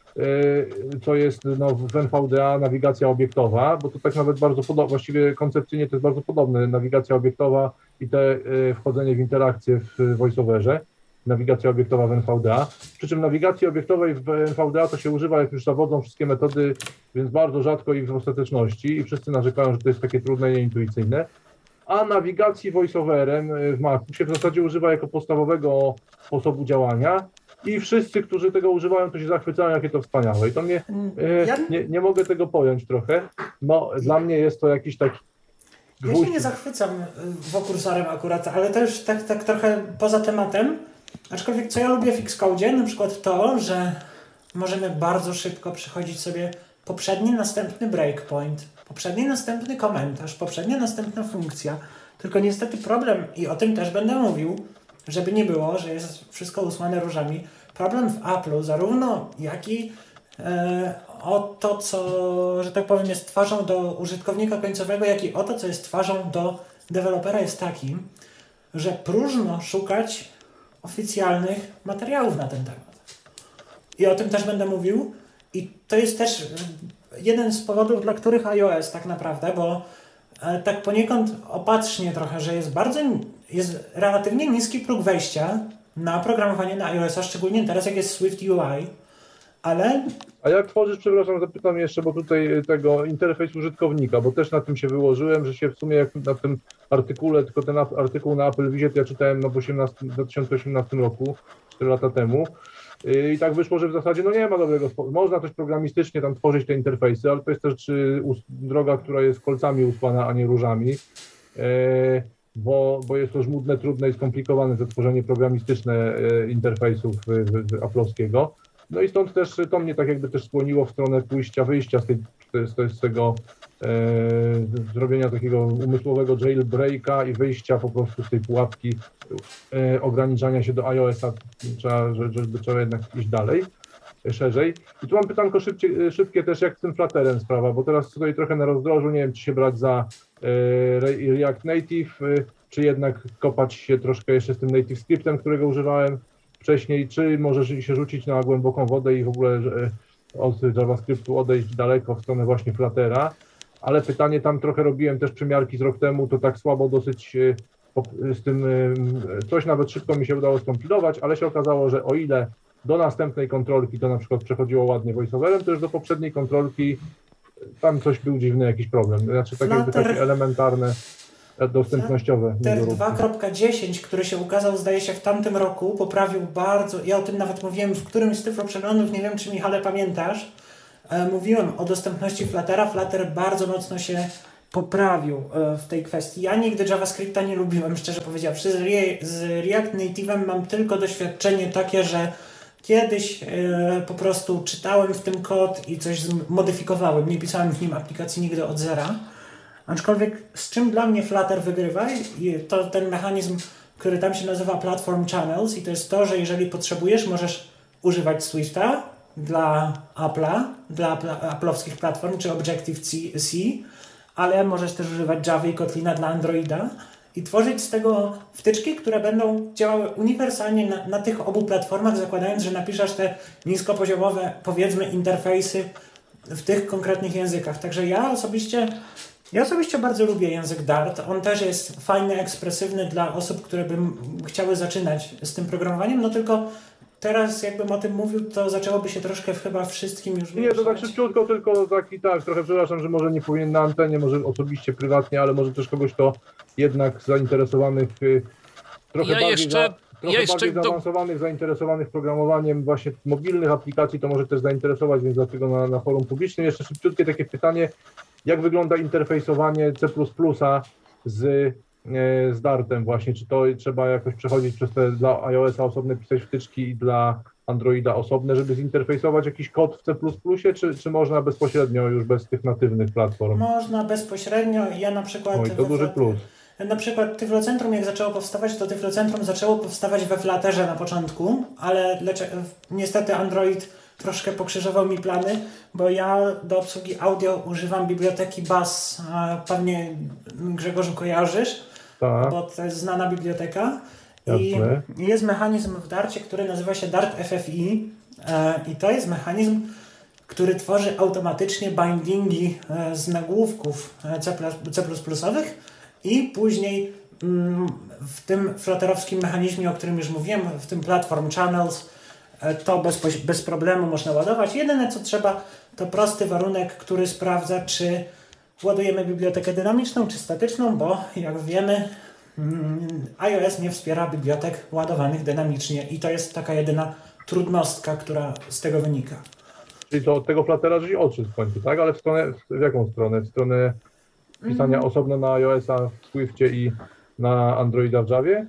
w NVDA nawigacja obiektowa, bo to tak nawet bardzo podobne, właściwie koncepcyjnie to jest bardzo podobne, nawigacja obiektowa i te wchodzenie w interakcję w voiceoverze, nawigacja obiektowa w NVDA, przy czym nawigacji obiektowej w NVDA to się używa, jak już zawodzą wszystkie metody, więc bardzo rzadko i w ostateczności i wszyscy narzekają, że to jest takie trudne i nieintuicyjne, a nawigacji voiceoverem w Macu się w zasadzie używa jako podstawowego sposobu działania i wszyscy, którzy tego używają, to się zachwycają, jakie to wspaniałe. I to mnie, nie mogę tego pojąć trochę. No, dla mnie jest to jakiś taki gwóźdź. Ja się nie zachwycam kursorem akurat, ale to już tak trochę poza tematem. Aczkolwiek co ja lubię w Xcode, na przykład to, że możemy bardzo szybko przechodzić sobie poprzedni, następny breakpoint, poprzedni, następny komentarz, poprzednia, następna funkcja. Tylko niestety problem, i o tym też będę mówił, żeby nie było, że jest wszystko usłane różami. Problem w Apple'u, zarówno jak i o to, co, że tak powiem, jest twarzą do użytkownika końcowego, jak i o to, co jest twarzą do dewelopera, jest taki, że próżno szukać oficjalnych materiałów na ten temat. I o tym też będę mówił. I to jest też jeden z powodów, dla których iOS tak naprawdę, bo tak poniekąd opatrznie trochę, że jest relatywnie niski próg wejścia na programowanie na iOS-a, szczególnie teraz jak jest Swift UI, ale... A jak tworzysz, przepraszam, zapytam jeszcze, bo tutaj tego interfejs użytkownika, bo też na tym się wyłożyłem, że się w sumie jak na tym artykule, tylko ten artykuł na Apple Vizie to ja czytałem w 2018 roku, 4 lata temu. I tak wyszło, że w zasadzie nie ma dobrego sposobu. Można też programistycznie tam tworzyć te interfejsy, ale to jest też droga, która jest kolcami usłana, a nie różami, bo jest to żmudne, trudne i skomplikowane to tworzenie programistyczne interfejsów Apple'owskiego. No i stąd też to mnie tak jakby też skłoniło w stronę wyjścia z tego zrobienia takiego umysłowego jailbreaka i wyjścia po prostu z tej pułapki ograniczania się do iOS-a, trzeba jednak iść dalej, szerzej. I tu mam pytanko szybkie też, jak z tym Flutterem sprawa, bo teraz stoi trochę na rozdrożu, nie wiem, czy się brać za React Native, czy jednak kopać się troszkę jeszcze z tym Native Scriptem, którego używałem wcześniej, czy może się rzucić na głęboką wodę i w ogóle od JavaScriptu odejść daleko w stronę właśnie Fluttera. Ale pytanie, tam trochę robiłem też przymiarki z rok temu, to tak słabo dosyć z tym coś nawet szybko mi się udało skompilować, ale się okazało, że o ile do następnej kontrolki to na przykład przechodziło ładnie voiceoverem, to już do poprzedniej kontrolki tam coś był dziwny jakiś problem. Znaczy takie elementarne, dostępnościowe. Flutter 2.10, który się ukazał zdaje się w tamtym roku, poprawił bardzo, ja o tym nawet mówiłem w którymś z tych przeglądów, nie wiem czy Michale pamiętasz, mówiłem o dostępności Fluttera. Flutter bardzo mocno się poprawił w tej kwestii. Ja nigdy JavaScripta nie lubiłem, szczerze powiedziawszy. Z React Native'em mam tylko doświadczenie takie, że kiedyś po prostu czytałem w tym kod i coś modyfikowałem. Nie pisałem w nim aplikacji nigdy od zera. Aczkolwiek z czym dla mnie Flutter wygrywa, to ten mechanizm, który tam się nazywa Platform Channels, i to jest to, że jeżeli potrzebujesz, możesz używać Swifta dla Apple'a, dla Apple'owskich platform, czy Objective-C, ale możesz też używać Java i Kotlina dla Androida i tworzyć z tego wtyczki, które będą działały uniwersalnie na tych obu platformach, zakładając, że napiszesz te niskopoziomowe, powiedzmy, interfejsy w tych konkretnych językach. Także ja osobiście bardzo lubię język Dart. On też jest fajny, ekspresywny dla osób, które by chciały zaczynać z tym programowaniem, no tylko teraz jakbym o tym mówił, to zaczęłoby się troszkę chyba wszystkim już... Nie, to tak szybciutko, tylko trochę przepraszam, że może nie powinien na antenie, może osobiście, prywatnie, ale może też kogoś, kto jednak zainteresowanych, trochę bardziej zaawansowanych, zainteresowanych programowaniem właśnie mobilnych aplikacji, to może też zainteresować, więc dlatego na forum publicznym. Jeszcze szybciutkie takie pytanie, jak wygląda interfejsowanie C++ z Dartem właśnie? Czy to trzeba jakoś przechodzić przez te dla iOS-a osobne pisać wtyczki i dla Androida osobne, żeby zinterfejsować jakiś kod w C++, czy można bezpośrednio już bez tych natywnych platform? Można bezpośrednio. Ja na przykład... Oj, to duży plus. Na przykład Tyflocentrum jak zaczęło powstawać, to Tyflocentrum zaczęło powstawać we Flutterze na początku, ale niestety Android troszkę pokrzyżował mi plany, bo ja do obsługi audio używam biblioteki Bass, pewnie Grzegorzu kojarzysz, tak, bo to jest znana biblioteka. Jasne. I jest mechanizm w Darcie, który nazywa się Dart FFI i to jest mechanizm, który tworzy automatycznie bindingi z nagłówków C++owych i później w tym flutterowskim mechanizmie, o którym już mówiłem, w tym Platform Channels, to bez problemu można ładować. Jedyne co trzeba, to prosty warunek, który sprawdza, czy ładujemy bibliotekę dynamiczną, czy statyczną, bo jak wiemy, iOS nie wspiera bibliotek ładowanych dynamicznie i to jest taka jedyna trudnostka, która z tego wynika. Czyli to od tego Fluttera żeś odszedł w końcu, tak? Ale w jaką stronę? W stronę pisania osobno na iOS-a w Swiftie i na Androida w Javie?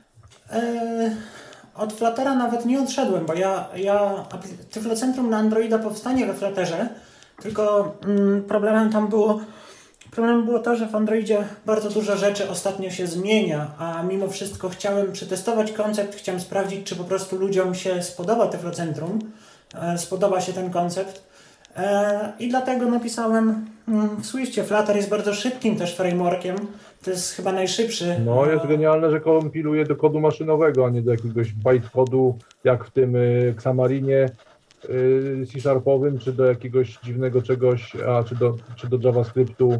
Od Fluttera nawet nie odszedłem, bo Tyflocentrum na Androida powstanie we Flutterze, tylko problemem było to, że w Androidzie bardzo dużo rzeczy ostatnio się zmienia, a mimo wszystko chciałem przetestować koncept, chciałem sprawdzić, czy po prostu ludziom się spodoba Tyflocentrum, spodoba się ten koncept i dlatego napisałem w Swiftie. Flutter jest bardzo szybkim też frameworkiem, to jest chyba najszybszy. No jest genialne, że kompiluje do kodu maszynowego, a nie do jakiegoś bytecodu, jak w tym Xamarinie C-sharpowym, czy do jakiegoś dziwnego czegoś, czy do JavaScriptu,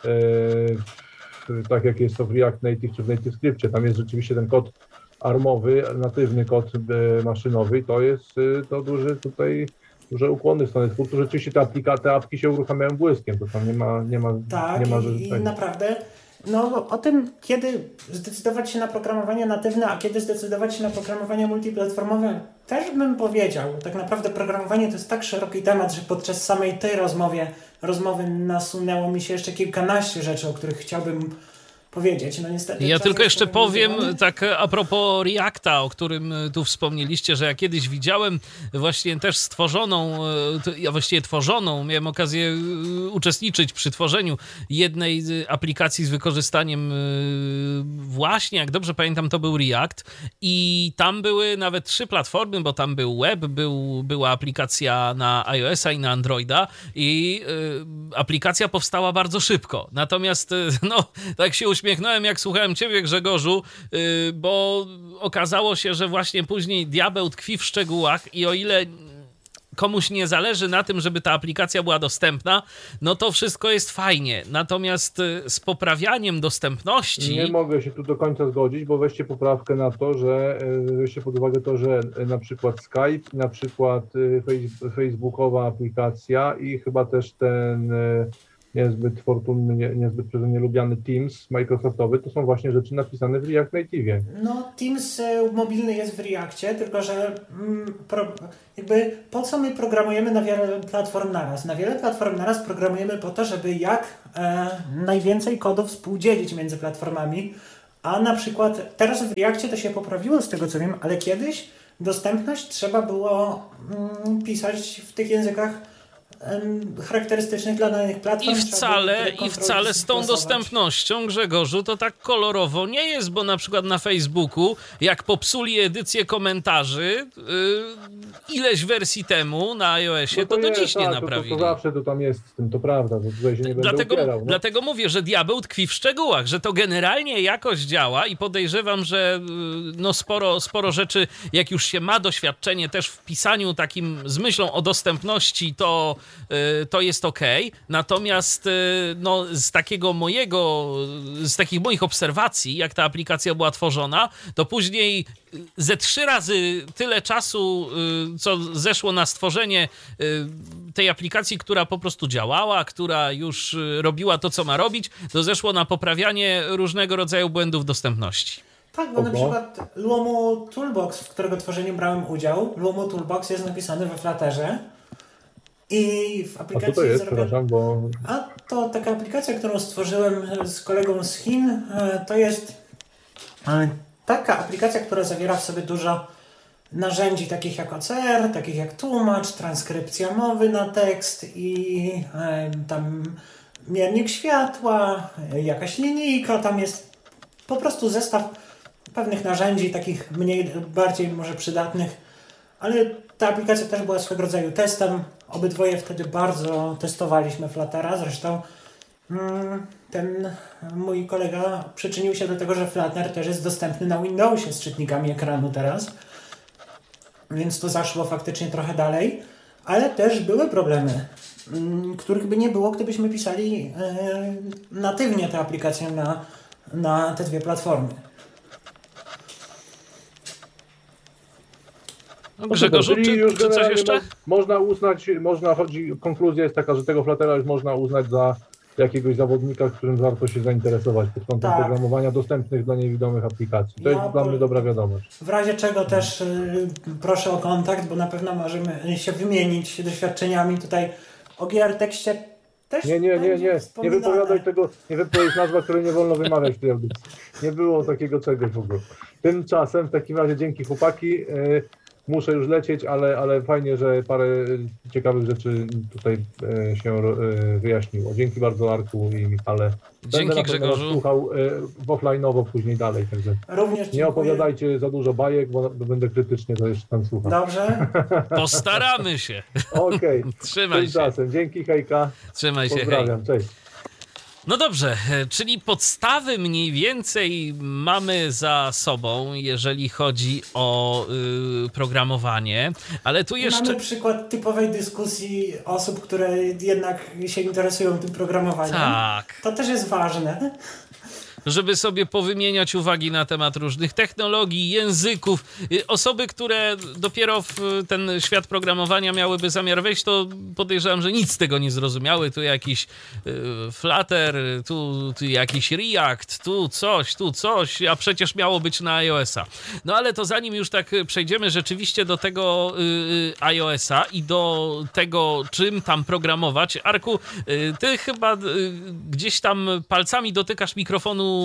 tak jak jest to w React Native czy w NativeScriptie. Tam jest rzeczywiście ten kod armowy, natywny kod maszynowy i to jest to duże ukłony w stronę twórców. Rzeczywiście te apki się uruchamiają błyskiem, to tam nie ma tak, i naprawdę o tym, kiedy zdecydować się na programowanie natywne, a kiedy zdecydować się na programowanie multiplatformowe, też bym powiedział. Tak naprawdę programowanie to jest tak szeroki temat, że podczas samej tej rozmowy nasunęło mi się jeszcze kilkanaście rzeczy, o których chciałbym powiedzieć. No niestety. Ja tylko jeszcze powiem tak a propos Reacta, o którym tu wspomnieliście, że ja kiedyś widziałem właśnie też miałem okazję uczestniczyć przy tworzeniu jednej aplikacji z wykorzystaniem właśnie, jak dobrze pamiętam, to był React i tam były nawet 3 platformy, bo tam był web, była aplikacja na iOS-a i na Androida i aplikacja powstała bardzo szybko. Natomiast tak się uśmiechnąłem, jak słuchałem ciebie, Grzegorzu, bo okazało się, że właśnie później diabeł tkwi w szczegółach i o ile komuś nie zależy na tym, żeby ta aplikacja była dostępna, no to wszystko jest fajnie. Natomiast z poprawianiem dostępności... Nie mogę się tu do końca zgodzić, bo weźcie poprawkę na to, że weźcie pod uwagę to, że na przykład Skype, na przykład facebookowa aplikacja i chyba też ten niezbyt fortunny, niezbyt przeze mnie lubiany Teams Microsoftowy, to są właśnie rzeczy napisane w React Native. No, Teams mobilny jest w Reactie, tylko że jakby po co my programujemy na wiele platform naraz? Na wiele platform naraz programujemy po to, żeby jak najwięcej kodów współdzielić między platformami, a na przykład teraz w Reactie to się poprawiło z tego co wiem, ale kiedyś dostępność trzeba było pisać w tych językach charakterystycznych dla danych platform. I wcale z tą dostępnością, Grzegorzu, to tak kolorowo nie jest, bo na przykład na Facebooku, jak popsuli edycję komentarzy ileś wersji temu na iOSie, no to do jest, dziś nie tak, naprawili. To zawsze to tam jest z tym, to prawda, to tutaj się nie będę upierał. No. Dlatego mówię, że diabeł tkwi w szczegółach, że to generalnie jakoś działa i podejrzewam, że no sporo rzeczy, jak już się ma doświadczenie też w pisaniu takim z myślą o dostępności, to jest okej. Natomiast no, z takich moich obserwacji, jak ta aplikacja była tworzona, to później ze 3 razy tyle czasu, co zeszło na stworzenie tej aplikacji, która po prostu działała, która już robiła to, co ma robić, to zeszło na poprawianie różnego rodzaju błędów dostępności. Tak, bo na przykład Luomo Toolbox, w którego tworzeniu brałem udział, Luomo Toolbox jest napisany we Flutterze i w aplikacji... A co to jest, przepraszam, bo... A to taka aplikacja, którą stworzyłem z kolegą z Chin, to jest taka aplikacja, która zawiera w sobie dużo narzędzi takich jak OCR, takich jak tłumacz, transkrypcja mowy na tekst i tam miernik światła, jakaś linijka, tam jest po prostu zestaw pewnych narzędzi, takich bardziej może przydatnych, ale ta aplikacja też była swego rodzaju testem. Obydwoje wtedy bardzo testowaliśmy Fluttera, zresztą ten mój kolega przyczynił się do tego, że Flutter też jest dostępny na Windowsie z czytnikami ekranu teraz, więc to zaszło faktycznie trochę dalej, ale też były problemy, których by nie było, gdybyśmy pisali natywnie tę aplikację na te dwie platformy. No, Grzegorzu, czy coś jeszcze? Można uznać, konkluzja jest taka, że tego Fluttera już można uznać za jakiegoś zawodnika, którym warto się zainteresować pod kątem programowania dostępnych dla niewidomych aplikacji. To jest dla mnie dobra wiadomość. W razie czego też proszę o kontakt, bo na pewno możemy się wymienić doświadczeniami tutaj o GR-tekście. Nie wypowiadaj tego, nie wypowiedz nazwa, której nie wolno wymawiać w tej audycji. Nie było takiego czegoś w ogóle. Tymczasem w takim razie dzięki chłopaki. Muszę już lecieć, ale fajnie, że parę ciekawych rzeczy tutaj się wyjaśniło. Dzięki bardzo, Arku i Michale. Dzięki, Grzegorzu. Słuchał offline'owo później dalej. Także również nie opowiadajcie za dużo bajek, bo będę krytycznie to jeszcze tam słuchał. Dobrze. Postaramy się. Okej. Trzymaj się. Tymczasem. Dzięki, hejka. Trzymaj się, pozdrawiam, hej. Cześć. No dobrze, czyli podstawy mniej więcej mamy za sobą, jeżeli chodzi o programowanie, ale tu jeszcze... Mamy przykład typowej dyskusji osób, które jednak się interesują tym programowaniem. Tak. To też jest ważne. Żeby sobie powymieniać uwagi na temat różnych technologii, języków. Osoby, które dopiero w ten świat programowania miałyby zamiar wejść, to podejrzewam, że nic z tego nie zrozumiały. Tu jakiś Flutter, tu jakiś React, tu coś, a przecież miało być na iOS-a. No ale to zanim już tak przejdziemy rzeczywiście do tego iOS-a i do tego, czym tam programować. Arku, ty chyba gdzieś tam palcami dotykasz mikrofonu,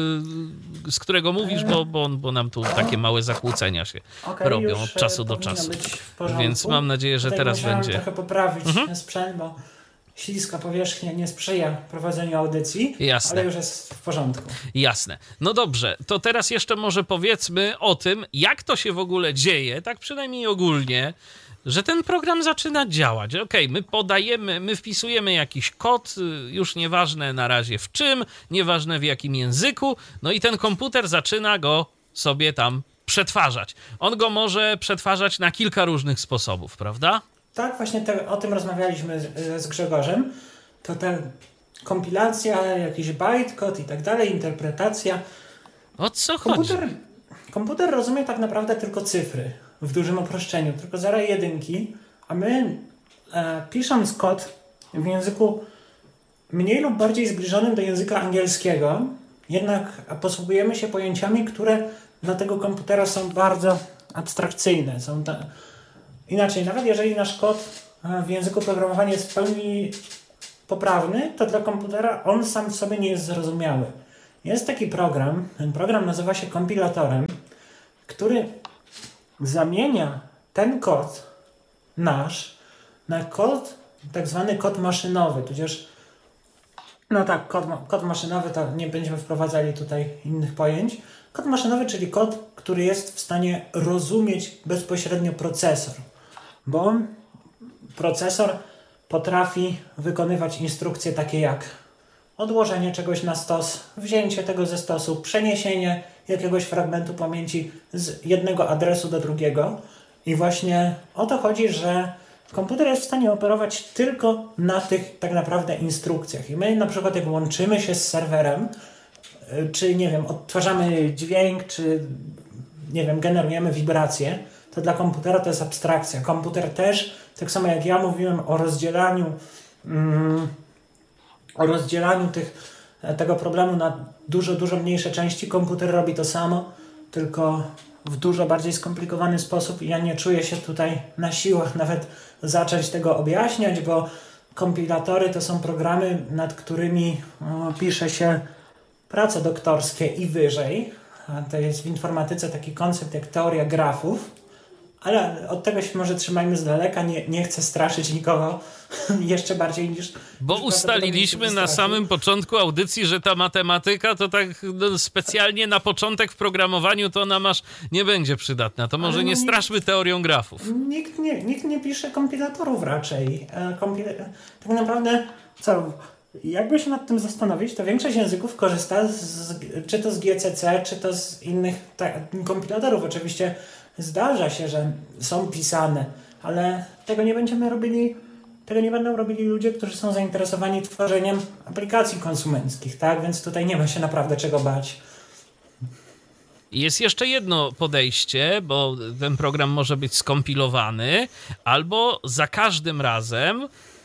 z którego mówisz, bo nam tu takie małe zakłócenia się robią od czasu do czasu. Więc mam nadzieję, że teraz będzie. Trochę poprawić sprzęt, bo śliska powierzchnia nie sprzyja prowadzeniu audycji, Jasne. ale już jest w porządku. Jasne. No dobrze, to teraz jeszcze może powiedzmy o tym, jak to się w ogóle dzieje, tak przynajmniej ogólnie, że ten program zaczyna działać. Okej, my wpisujemy jakiś kod, już nieważne na razie w czym, nieważne w jakim języku, no i ten komputer zaczyna go sobie tam przetwarzać. On go może przetwarzać na kilka różnych sposobów, prawda? tak, właśnie o tym rozmawialiśmy z Grzegorzem, to ta kompilacja, jakiś bytecode i tak dalej, interpretacja. O co chodzi? Komputer rozumie tak naprawdę tylko cyfry, w dużym uproszczeniu, tylko zera i jedynki, a my pisząc kod w języku mniej lub bardziej zbliżonym do języka angielskiego, jednak posługujemy się pojęciami, które dla tego komputera są bardzo abstrakcyjne. Inaczej, nawet jeżeli nasz kod w języku programowania jest w pełni poprawny, to dla komputera on sam w sobie nie jest zrozumiały. Jest taki program, ten program nazywa się kompilatorem, który zamienia ten kod nasz na kod, tak zwany kod maszynowy, tudzież no tak, kod maszynowy, to nie będziemy wprowadzali tutaj innych pojęć. Kod maszynowy, czyli kod, który jest w stanie rozumieć bezpośrednio procesor, bo procesor potrafi wykonywać instrukcje takie jak odłożenie czegoś na stos, wzięcie tego ze stosu, przeniesienie jakiegoś fragmentu pamięci z jednego adresu do drugiego. I właśnie o to chodzi, że komputer jest w stanie operować tylko na tych tak naprawdę instrukcjach. I my na przykład jak łączymy się z serwerem, czy nie wiem, odtwarzamy dźwięk, czy nie wiem, generujemy wibracje, to dla komputera to jest abstrakcja. Komputer też, tak samo jak ja mówiłem o rozdzielaniu tego problemu na dużo mniejsze części, komputer robi to samo, tylko w dużo bardziej skomplikowany sposób i ja nie czuję się tutaj na siłach nawet zacząć tego objaśniać, bo kompilatory to są programy, nad którymi pisze się prace doktorskie i wyżej. To jest w informatyce taki koncept jak teoria grafów, ale od tego się może trzymajmy z daleka, nie chcę straszyć nikogo jeszcze bardziej niż... Bo ustaliliśmy na samym początku audycji, że ta matematyka to tak specjalnie na początek w programowaniu to ona nie będzie przydatna. To może nie straszmy teorią grafów. Nikt nie pisze kompilatorów raczej. Tak naprawdę, jakby się nad tym zastanowić, to większość języków korzysta czy to z GCC, czy to z innych kompilatorów. Oczywiście zdarza się, że są pisane, ale tego nie będą robili ludzie, którzy są zainteresowani tworzeniem aplikacji konsumenckich, tak? Więc tutaj nie ma się naprawdę czego bać. Jest jeszcze jedno podejście, bo ten program może być skompilowany, albo za każdym razem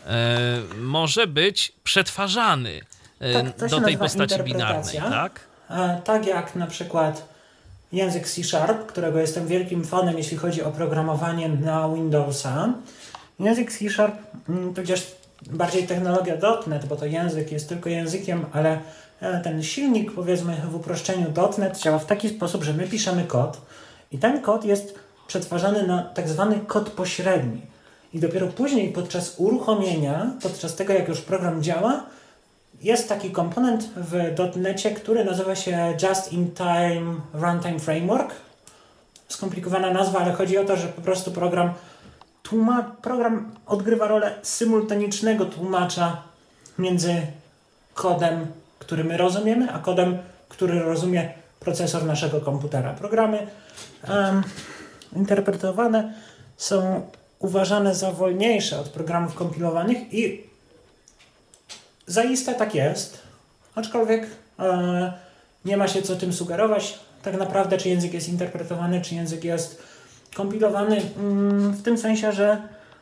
może być przetwarzany do tej postaci binarnej, tak? Tak jak na przykład język C#, którego jestem wielkim fanem, jeśli chodzi o programowanie na Windowsa. Język C#, tudzież bardziej technologia .NET, bo to język jest tylko językiem, ale ten silnik, powiedzmy w uproszczeniu .NET działa w taki sposób, że my piszemy kod i ten kod jest przetwarzany na tak zwany kod pośredni. I dopiero później podczas uruchomienia, podczas tego jak już program działa, jest taki komponent w .NETcie, który nazywa się Just-in-Time Runtime Framework. Skomplikowana nazwa, ale chodzi o to, że po prostu program odgrywa rolę symultanicznego tłumacza między kodem, który my rozumiemy, a kodem, który rozumie procesor naszego komputera. Programy interpretowane są uważane za wolniejsze od programów kompilowanych i zaiste tak jest, aczkolwiek nie ma się co tym sugerować. Tak naprawdę, czy język jest interpretowany, czy język jest kompilowany, w tym sensie, że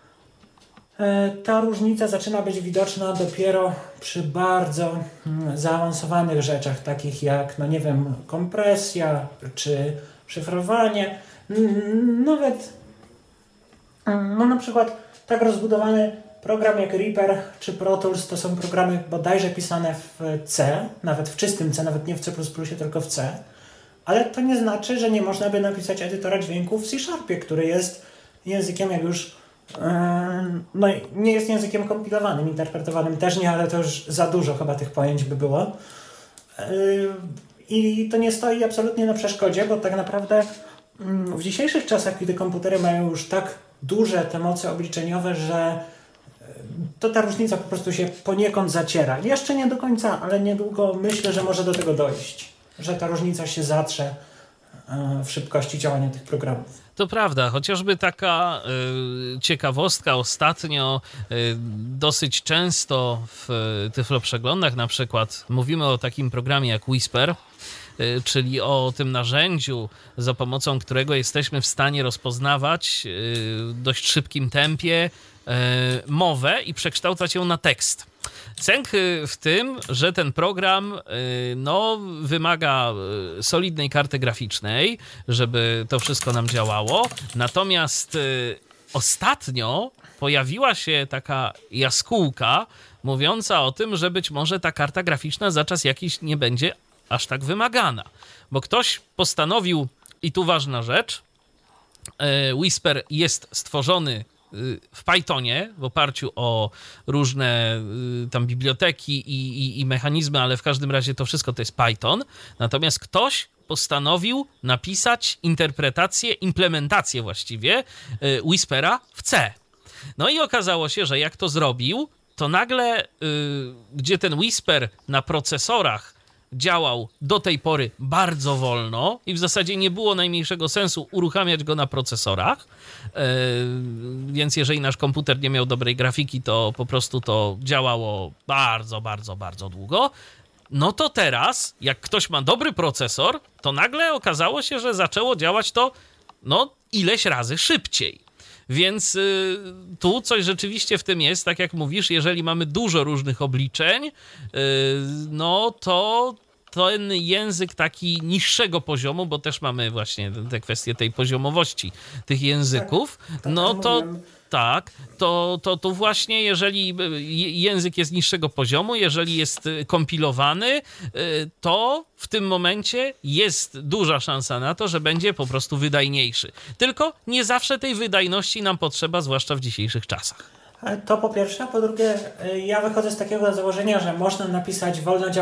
ta różnica zaczyna być widoczna dopiero przy bardzo zaawansowanych rzeczach, takich jak, no nie wiem, kompresja, czy szyfrowanie. Nawet, no na przykład tak rozbudowany program jak Reaper czy Pro Tools to są programy bodajże pisane w C, nawet w czystym C, nawet nie w C++, tylko w C. Ale to nie znaczy, że nie można by napisać edytora dźwięków w C#, który jest językiem jak już no nie jest językiem kompilowanym, interpretowanym też nie, ale to już za dużo chyba tych pojęć by było. I to nie stoi absolutnie na przeszkodzie, bo tak naprawdę w dzisiejszych czasach, kiedy komputery mają już tak duże te moce obliczeniowe, że to ta różnica po prostu się poniekąd zaciera. Jeszcze nie do końca, ale niedługo myślę, że może do tego dojść, że ta różnica się zatrze w szybkości działania tych programów. To prawda, chociażby taka ciekawostka ostatnio dosyć często w tyfloprzeglądach na przykład mówimy o takim programie jak Whisper, czyli o tym narzędziu, za pomocą którego jesteśmy w stanie rozpoznawać w dość szybkim tempie mowę i przekształcać ją na tekst. Cęk w tym, że ten program wymaga solidnej karty graficznej, żeby to wszystko nam działało. Natomiast ostatnio pojawiła się taka jaskółka mówiąca o tym, że być może ta karta graficzna za czas jakiś nie będzie aż tak wymagana. Bo ktoś postanowił, i tu ważna rzecz, Whisper jest stworzony w Pythonie w oparciu o różne tam biblioteki i mechanizmy, ale w każdym razie to wszystko to jest Python. Natomiast ktoś postanowił napisać implementację właściwie Whispera w C. No i okazało się, że jak to zrobił, to nagle, gdzie ten Whisper na procesorach działał do tej pory bardzo wolno i w zasadzie nie było najmniejszego sensu uruchamiać go na procesorach, więc jeżeli nasz komputer nie miał dobrej grafiki, to po prostu to działało bardzo, bardzo, bardzo długo. No to teraz, jak ktoś ma dobry procesor, to nagle okazało się, że zaczęło działać to ileś razy szybciej. Więc tu coś rzeczywiście w tym jest, tak jak mówisz, jeżeli mamy dużo różnych obliczeń, to ten język taki niższego poziomu, bo też mamy właśnie te kwestie tej poziomowości tych języków, to właśnie jeżeli język jest niższego poziomu, jeżeli jest kompilowany, to w tym momencie jest duża szansa na to, że będzie po prostu wydajniejszy. Tylko nie zawsze tej wydajności nam potrzeba, zwłaszcza w dzisiejszych czasach. To po pierwsze, a po drugie, ja wychodzę z takiego założenia, że można napisać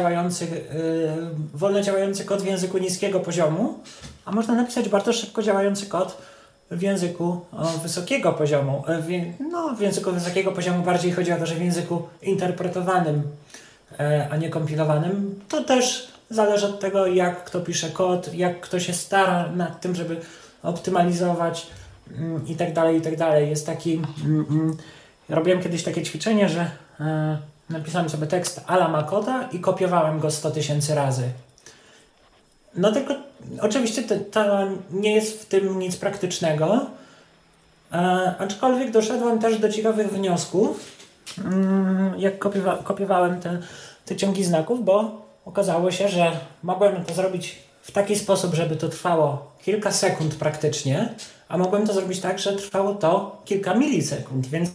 wolno działający kod w języku niskiego poziomu, a można napisać bardzo szybko działający kod w języku wysokiego poziomu. W języku wysokiego poziomu bardziej chodzi o to, że w języku interpretowanym, a nie kompilowanym. To też zależy od tego, jak kto pisze kod, jak kto się stara nad tym, żeby optymalizować i tak dalej, i tak dalej. Jest taki... Robiłem kiedyś takie ćwiczenie, że napisałem sobie tekst a la Makoda i kopiowałem go 100 000 razy. No tylko oczywiście to nie jest w tym nic praktycznego, aczkolwiek doszedłem też do ciekawych wniosków, jak kopiowałem te ciągi znaków, bo okazało się, że mogłem to zrobić w taki sposób, żeby to trwało kilka sekund praktycznie, a mogłem to zrobić tak, że trwało to kilka milisekund, więc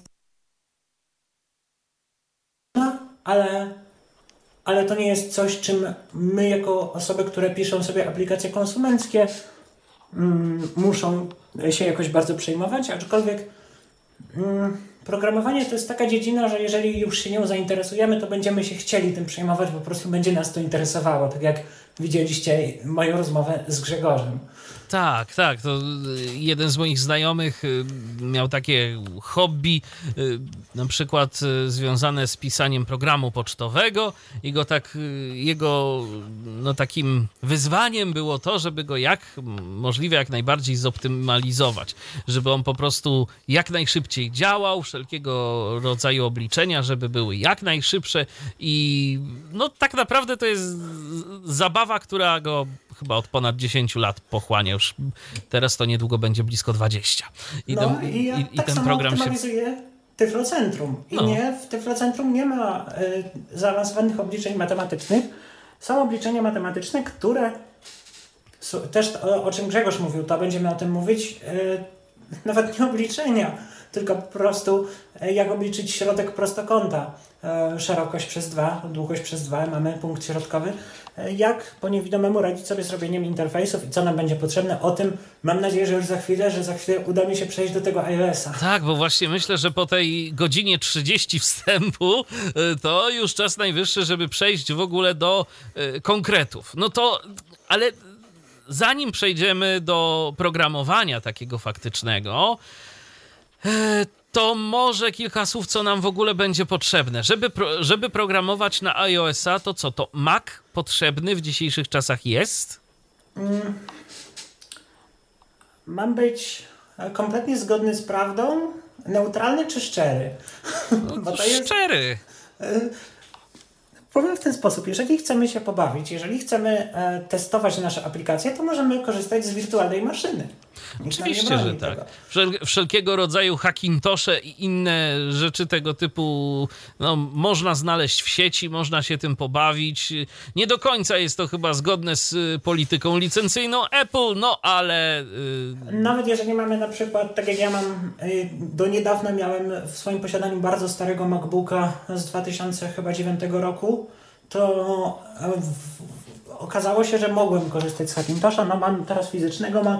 ale to nie jest coś, czym my jako osoby, które piszą sobie aplikacje konsumenckie muszą się jakoś bardzo przejmować, aczkolwiek programowanie to jest taka dziedzina, że jeżeli już się nią zainteresujemy, to będziemy się chcieli tym przejmować, po prostu będzie nas to interesowało, tak jak widzieliście moją rozmowę z Grzegorzem. Tak, to jeden z moich znajomych miał takie hobby, na przykład związane z pisaniem programu pocztowego i jego takim wyzwaniem było to, żeby go możliwie jak najbardziej zoptymalizować, żeby on po prostu jak najszybciej działał, wszelkiego rodzaju obliczenia, żeby były jak najszybsze i tak naprawdę to jest zabawa, która go chyba od ponad 10 lat pochłania. Już teraz to niedługo będzie blisko 20. I ten program optymalizuje Tyflocentrum. W Tyflocentrum nie ma zaawansowanych obliczeń matematycznych. Są obliczenia matematyczne, które też o czym Grzegorz mówił, to będziemy o tym mówić, nawet nie obliczenia, tylko po prostu jak obliczyć środek prostokąta. Szerokość przez 2, długość przez 2, mamy punkt środkowy. Jak po niewidomemu radzić sobie z robieniem interfejsów i co nam będzie potrzebne, o tym mam nadzieję, że już za chwilę uda mi się przejść do tego iOS-a. Tak, bo właśnie myślę, że po tej godzinie 30 wstępu to już czas najwyższy, żeby przejść w ogóle do konkretów. Ale zanim przejdziemy do programowania takiego faktycznego, to może kilka słów, co nam w ogóle będzie potrzebne. Żeby programować na iOS-a, to co? To Mac potrzebny w dzisiejszych czasach jest? mam być kompletnie zgodny z prawdą, neutralny czy szczery? Bo to jest... Szczery. Powiem w ten sposób, jeżeli chcemy się pobawić, jeżeli chcemy testować nasze aplikacje, to możemy korzystać z wirtualnej maszyny. Nikt nam nie Oczywiście, broni że tak. tego. Wszelkiego rodzaju hackintosze i inne rzeczy tego typu można znaleźć w sieci, można się tym pobawić. Nie do końca jest to chyba zgodne z polityką licencyjną Apple, ale... Nawet jeżeli mamy na przykład, tak jak ja mam, do niedawna miałem w swoim posiadaniu bardzo starego MacBooka z 2009 roku, to okazało się, że mogłem korzystać z Hackintosha. Mam teraz fizycznego Maca,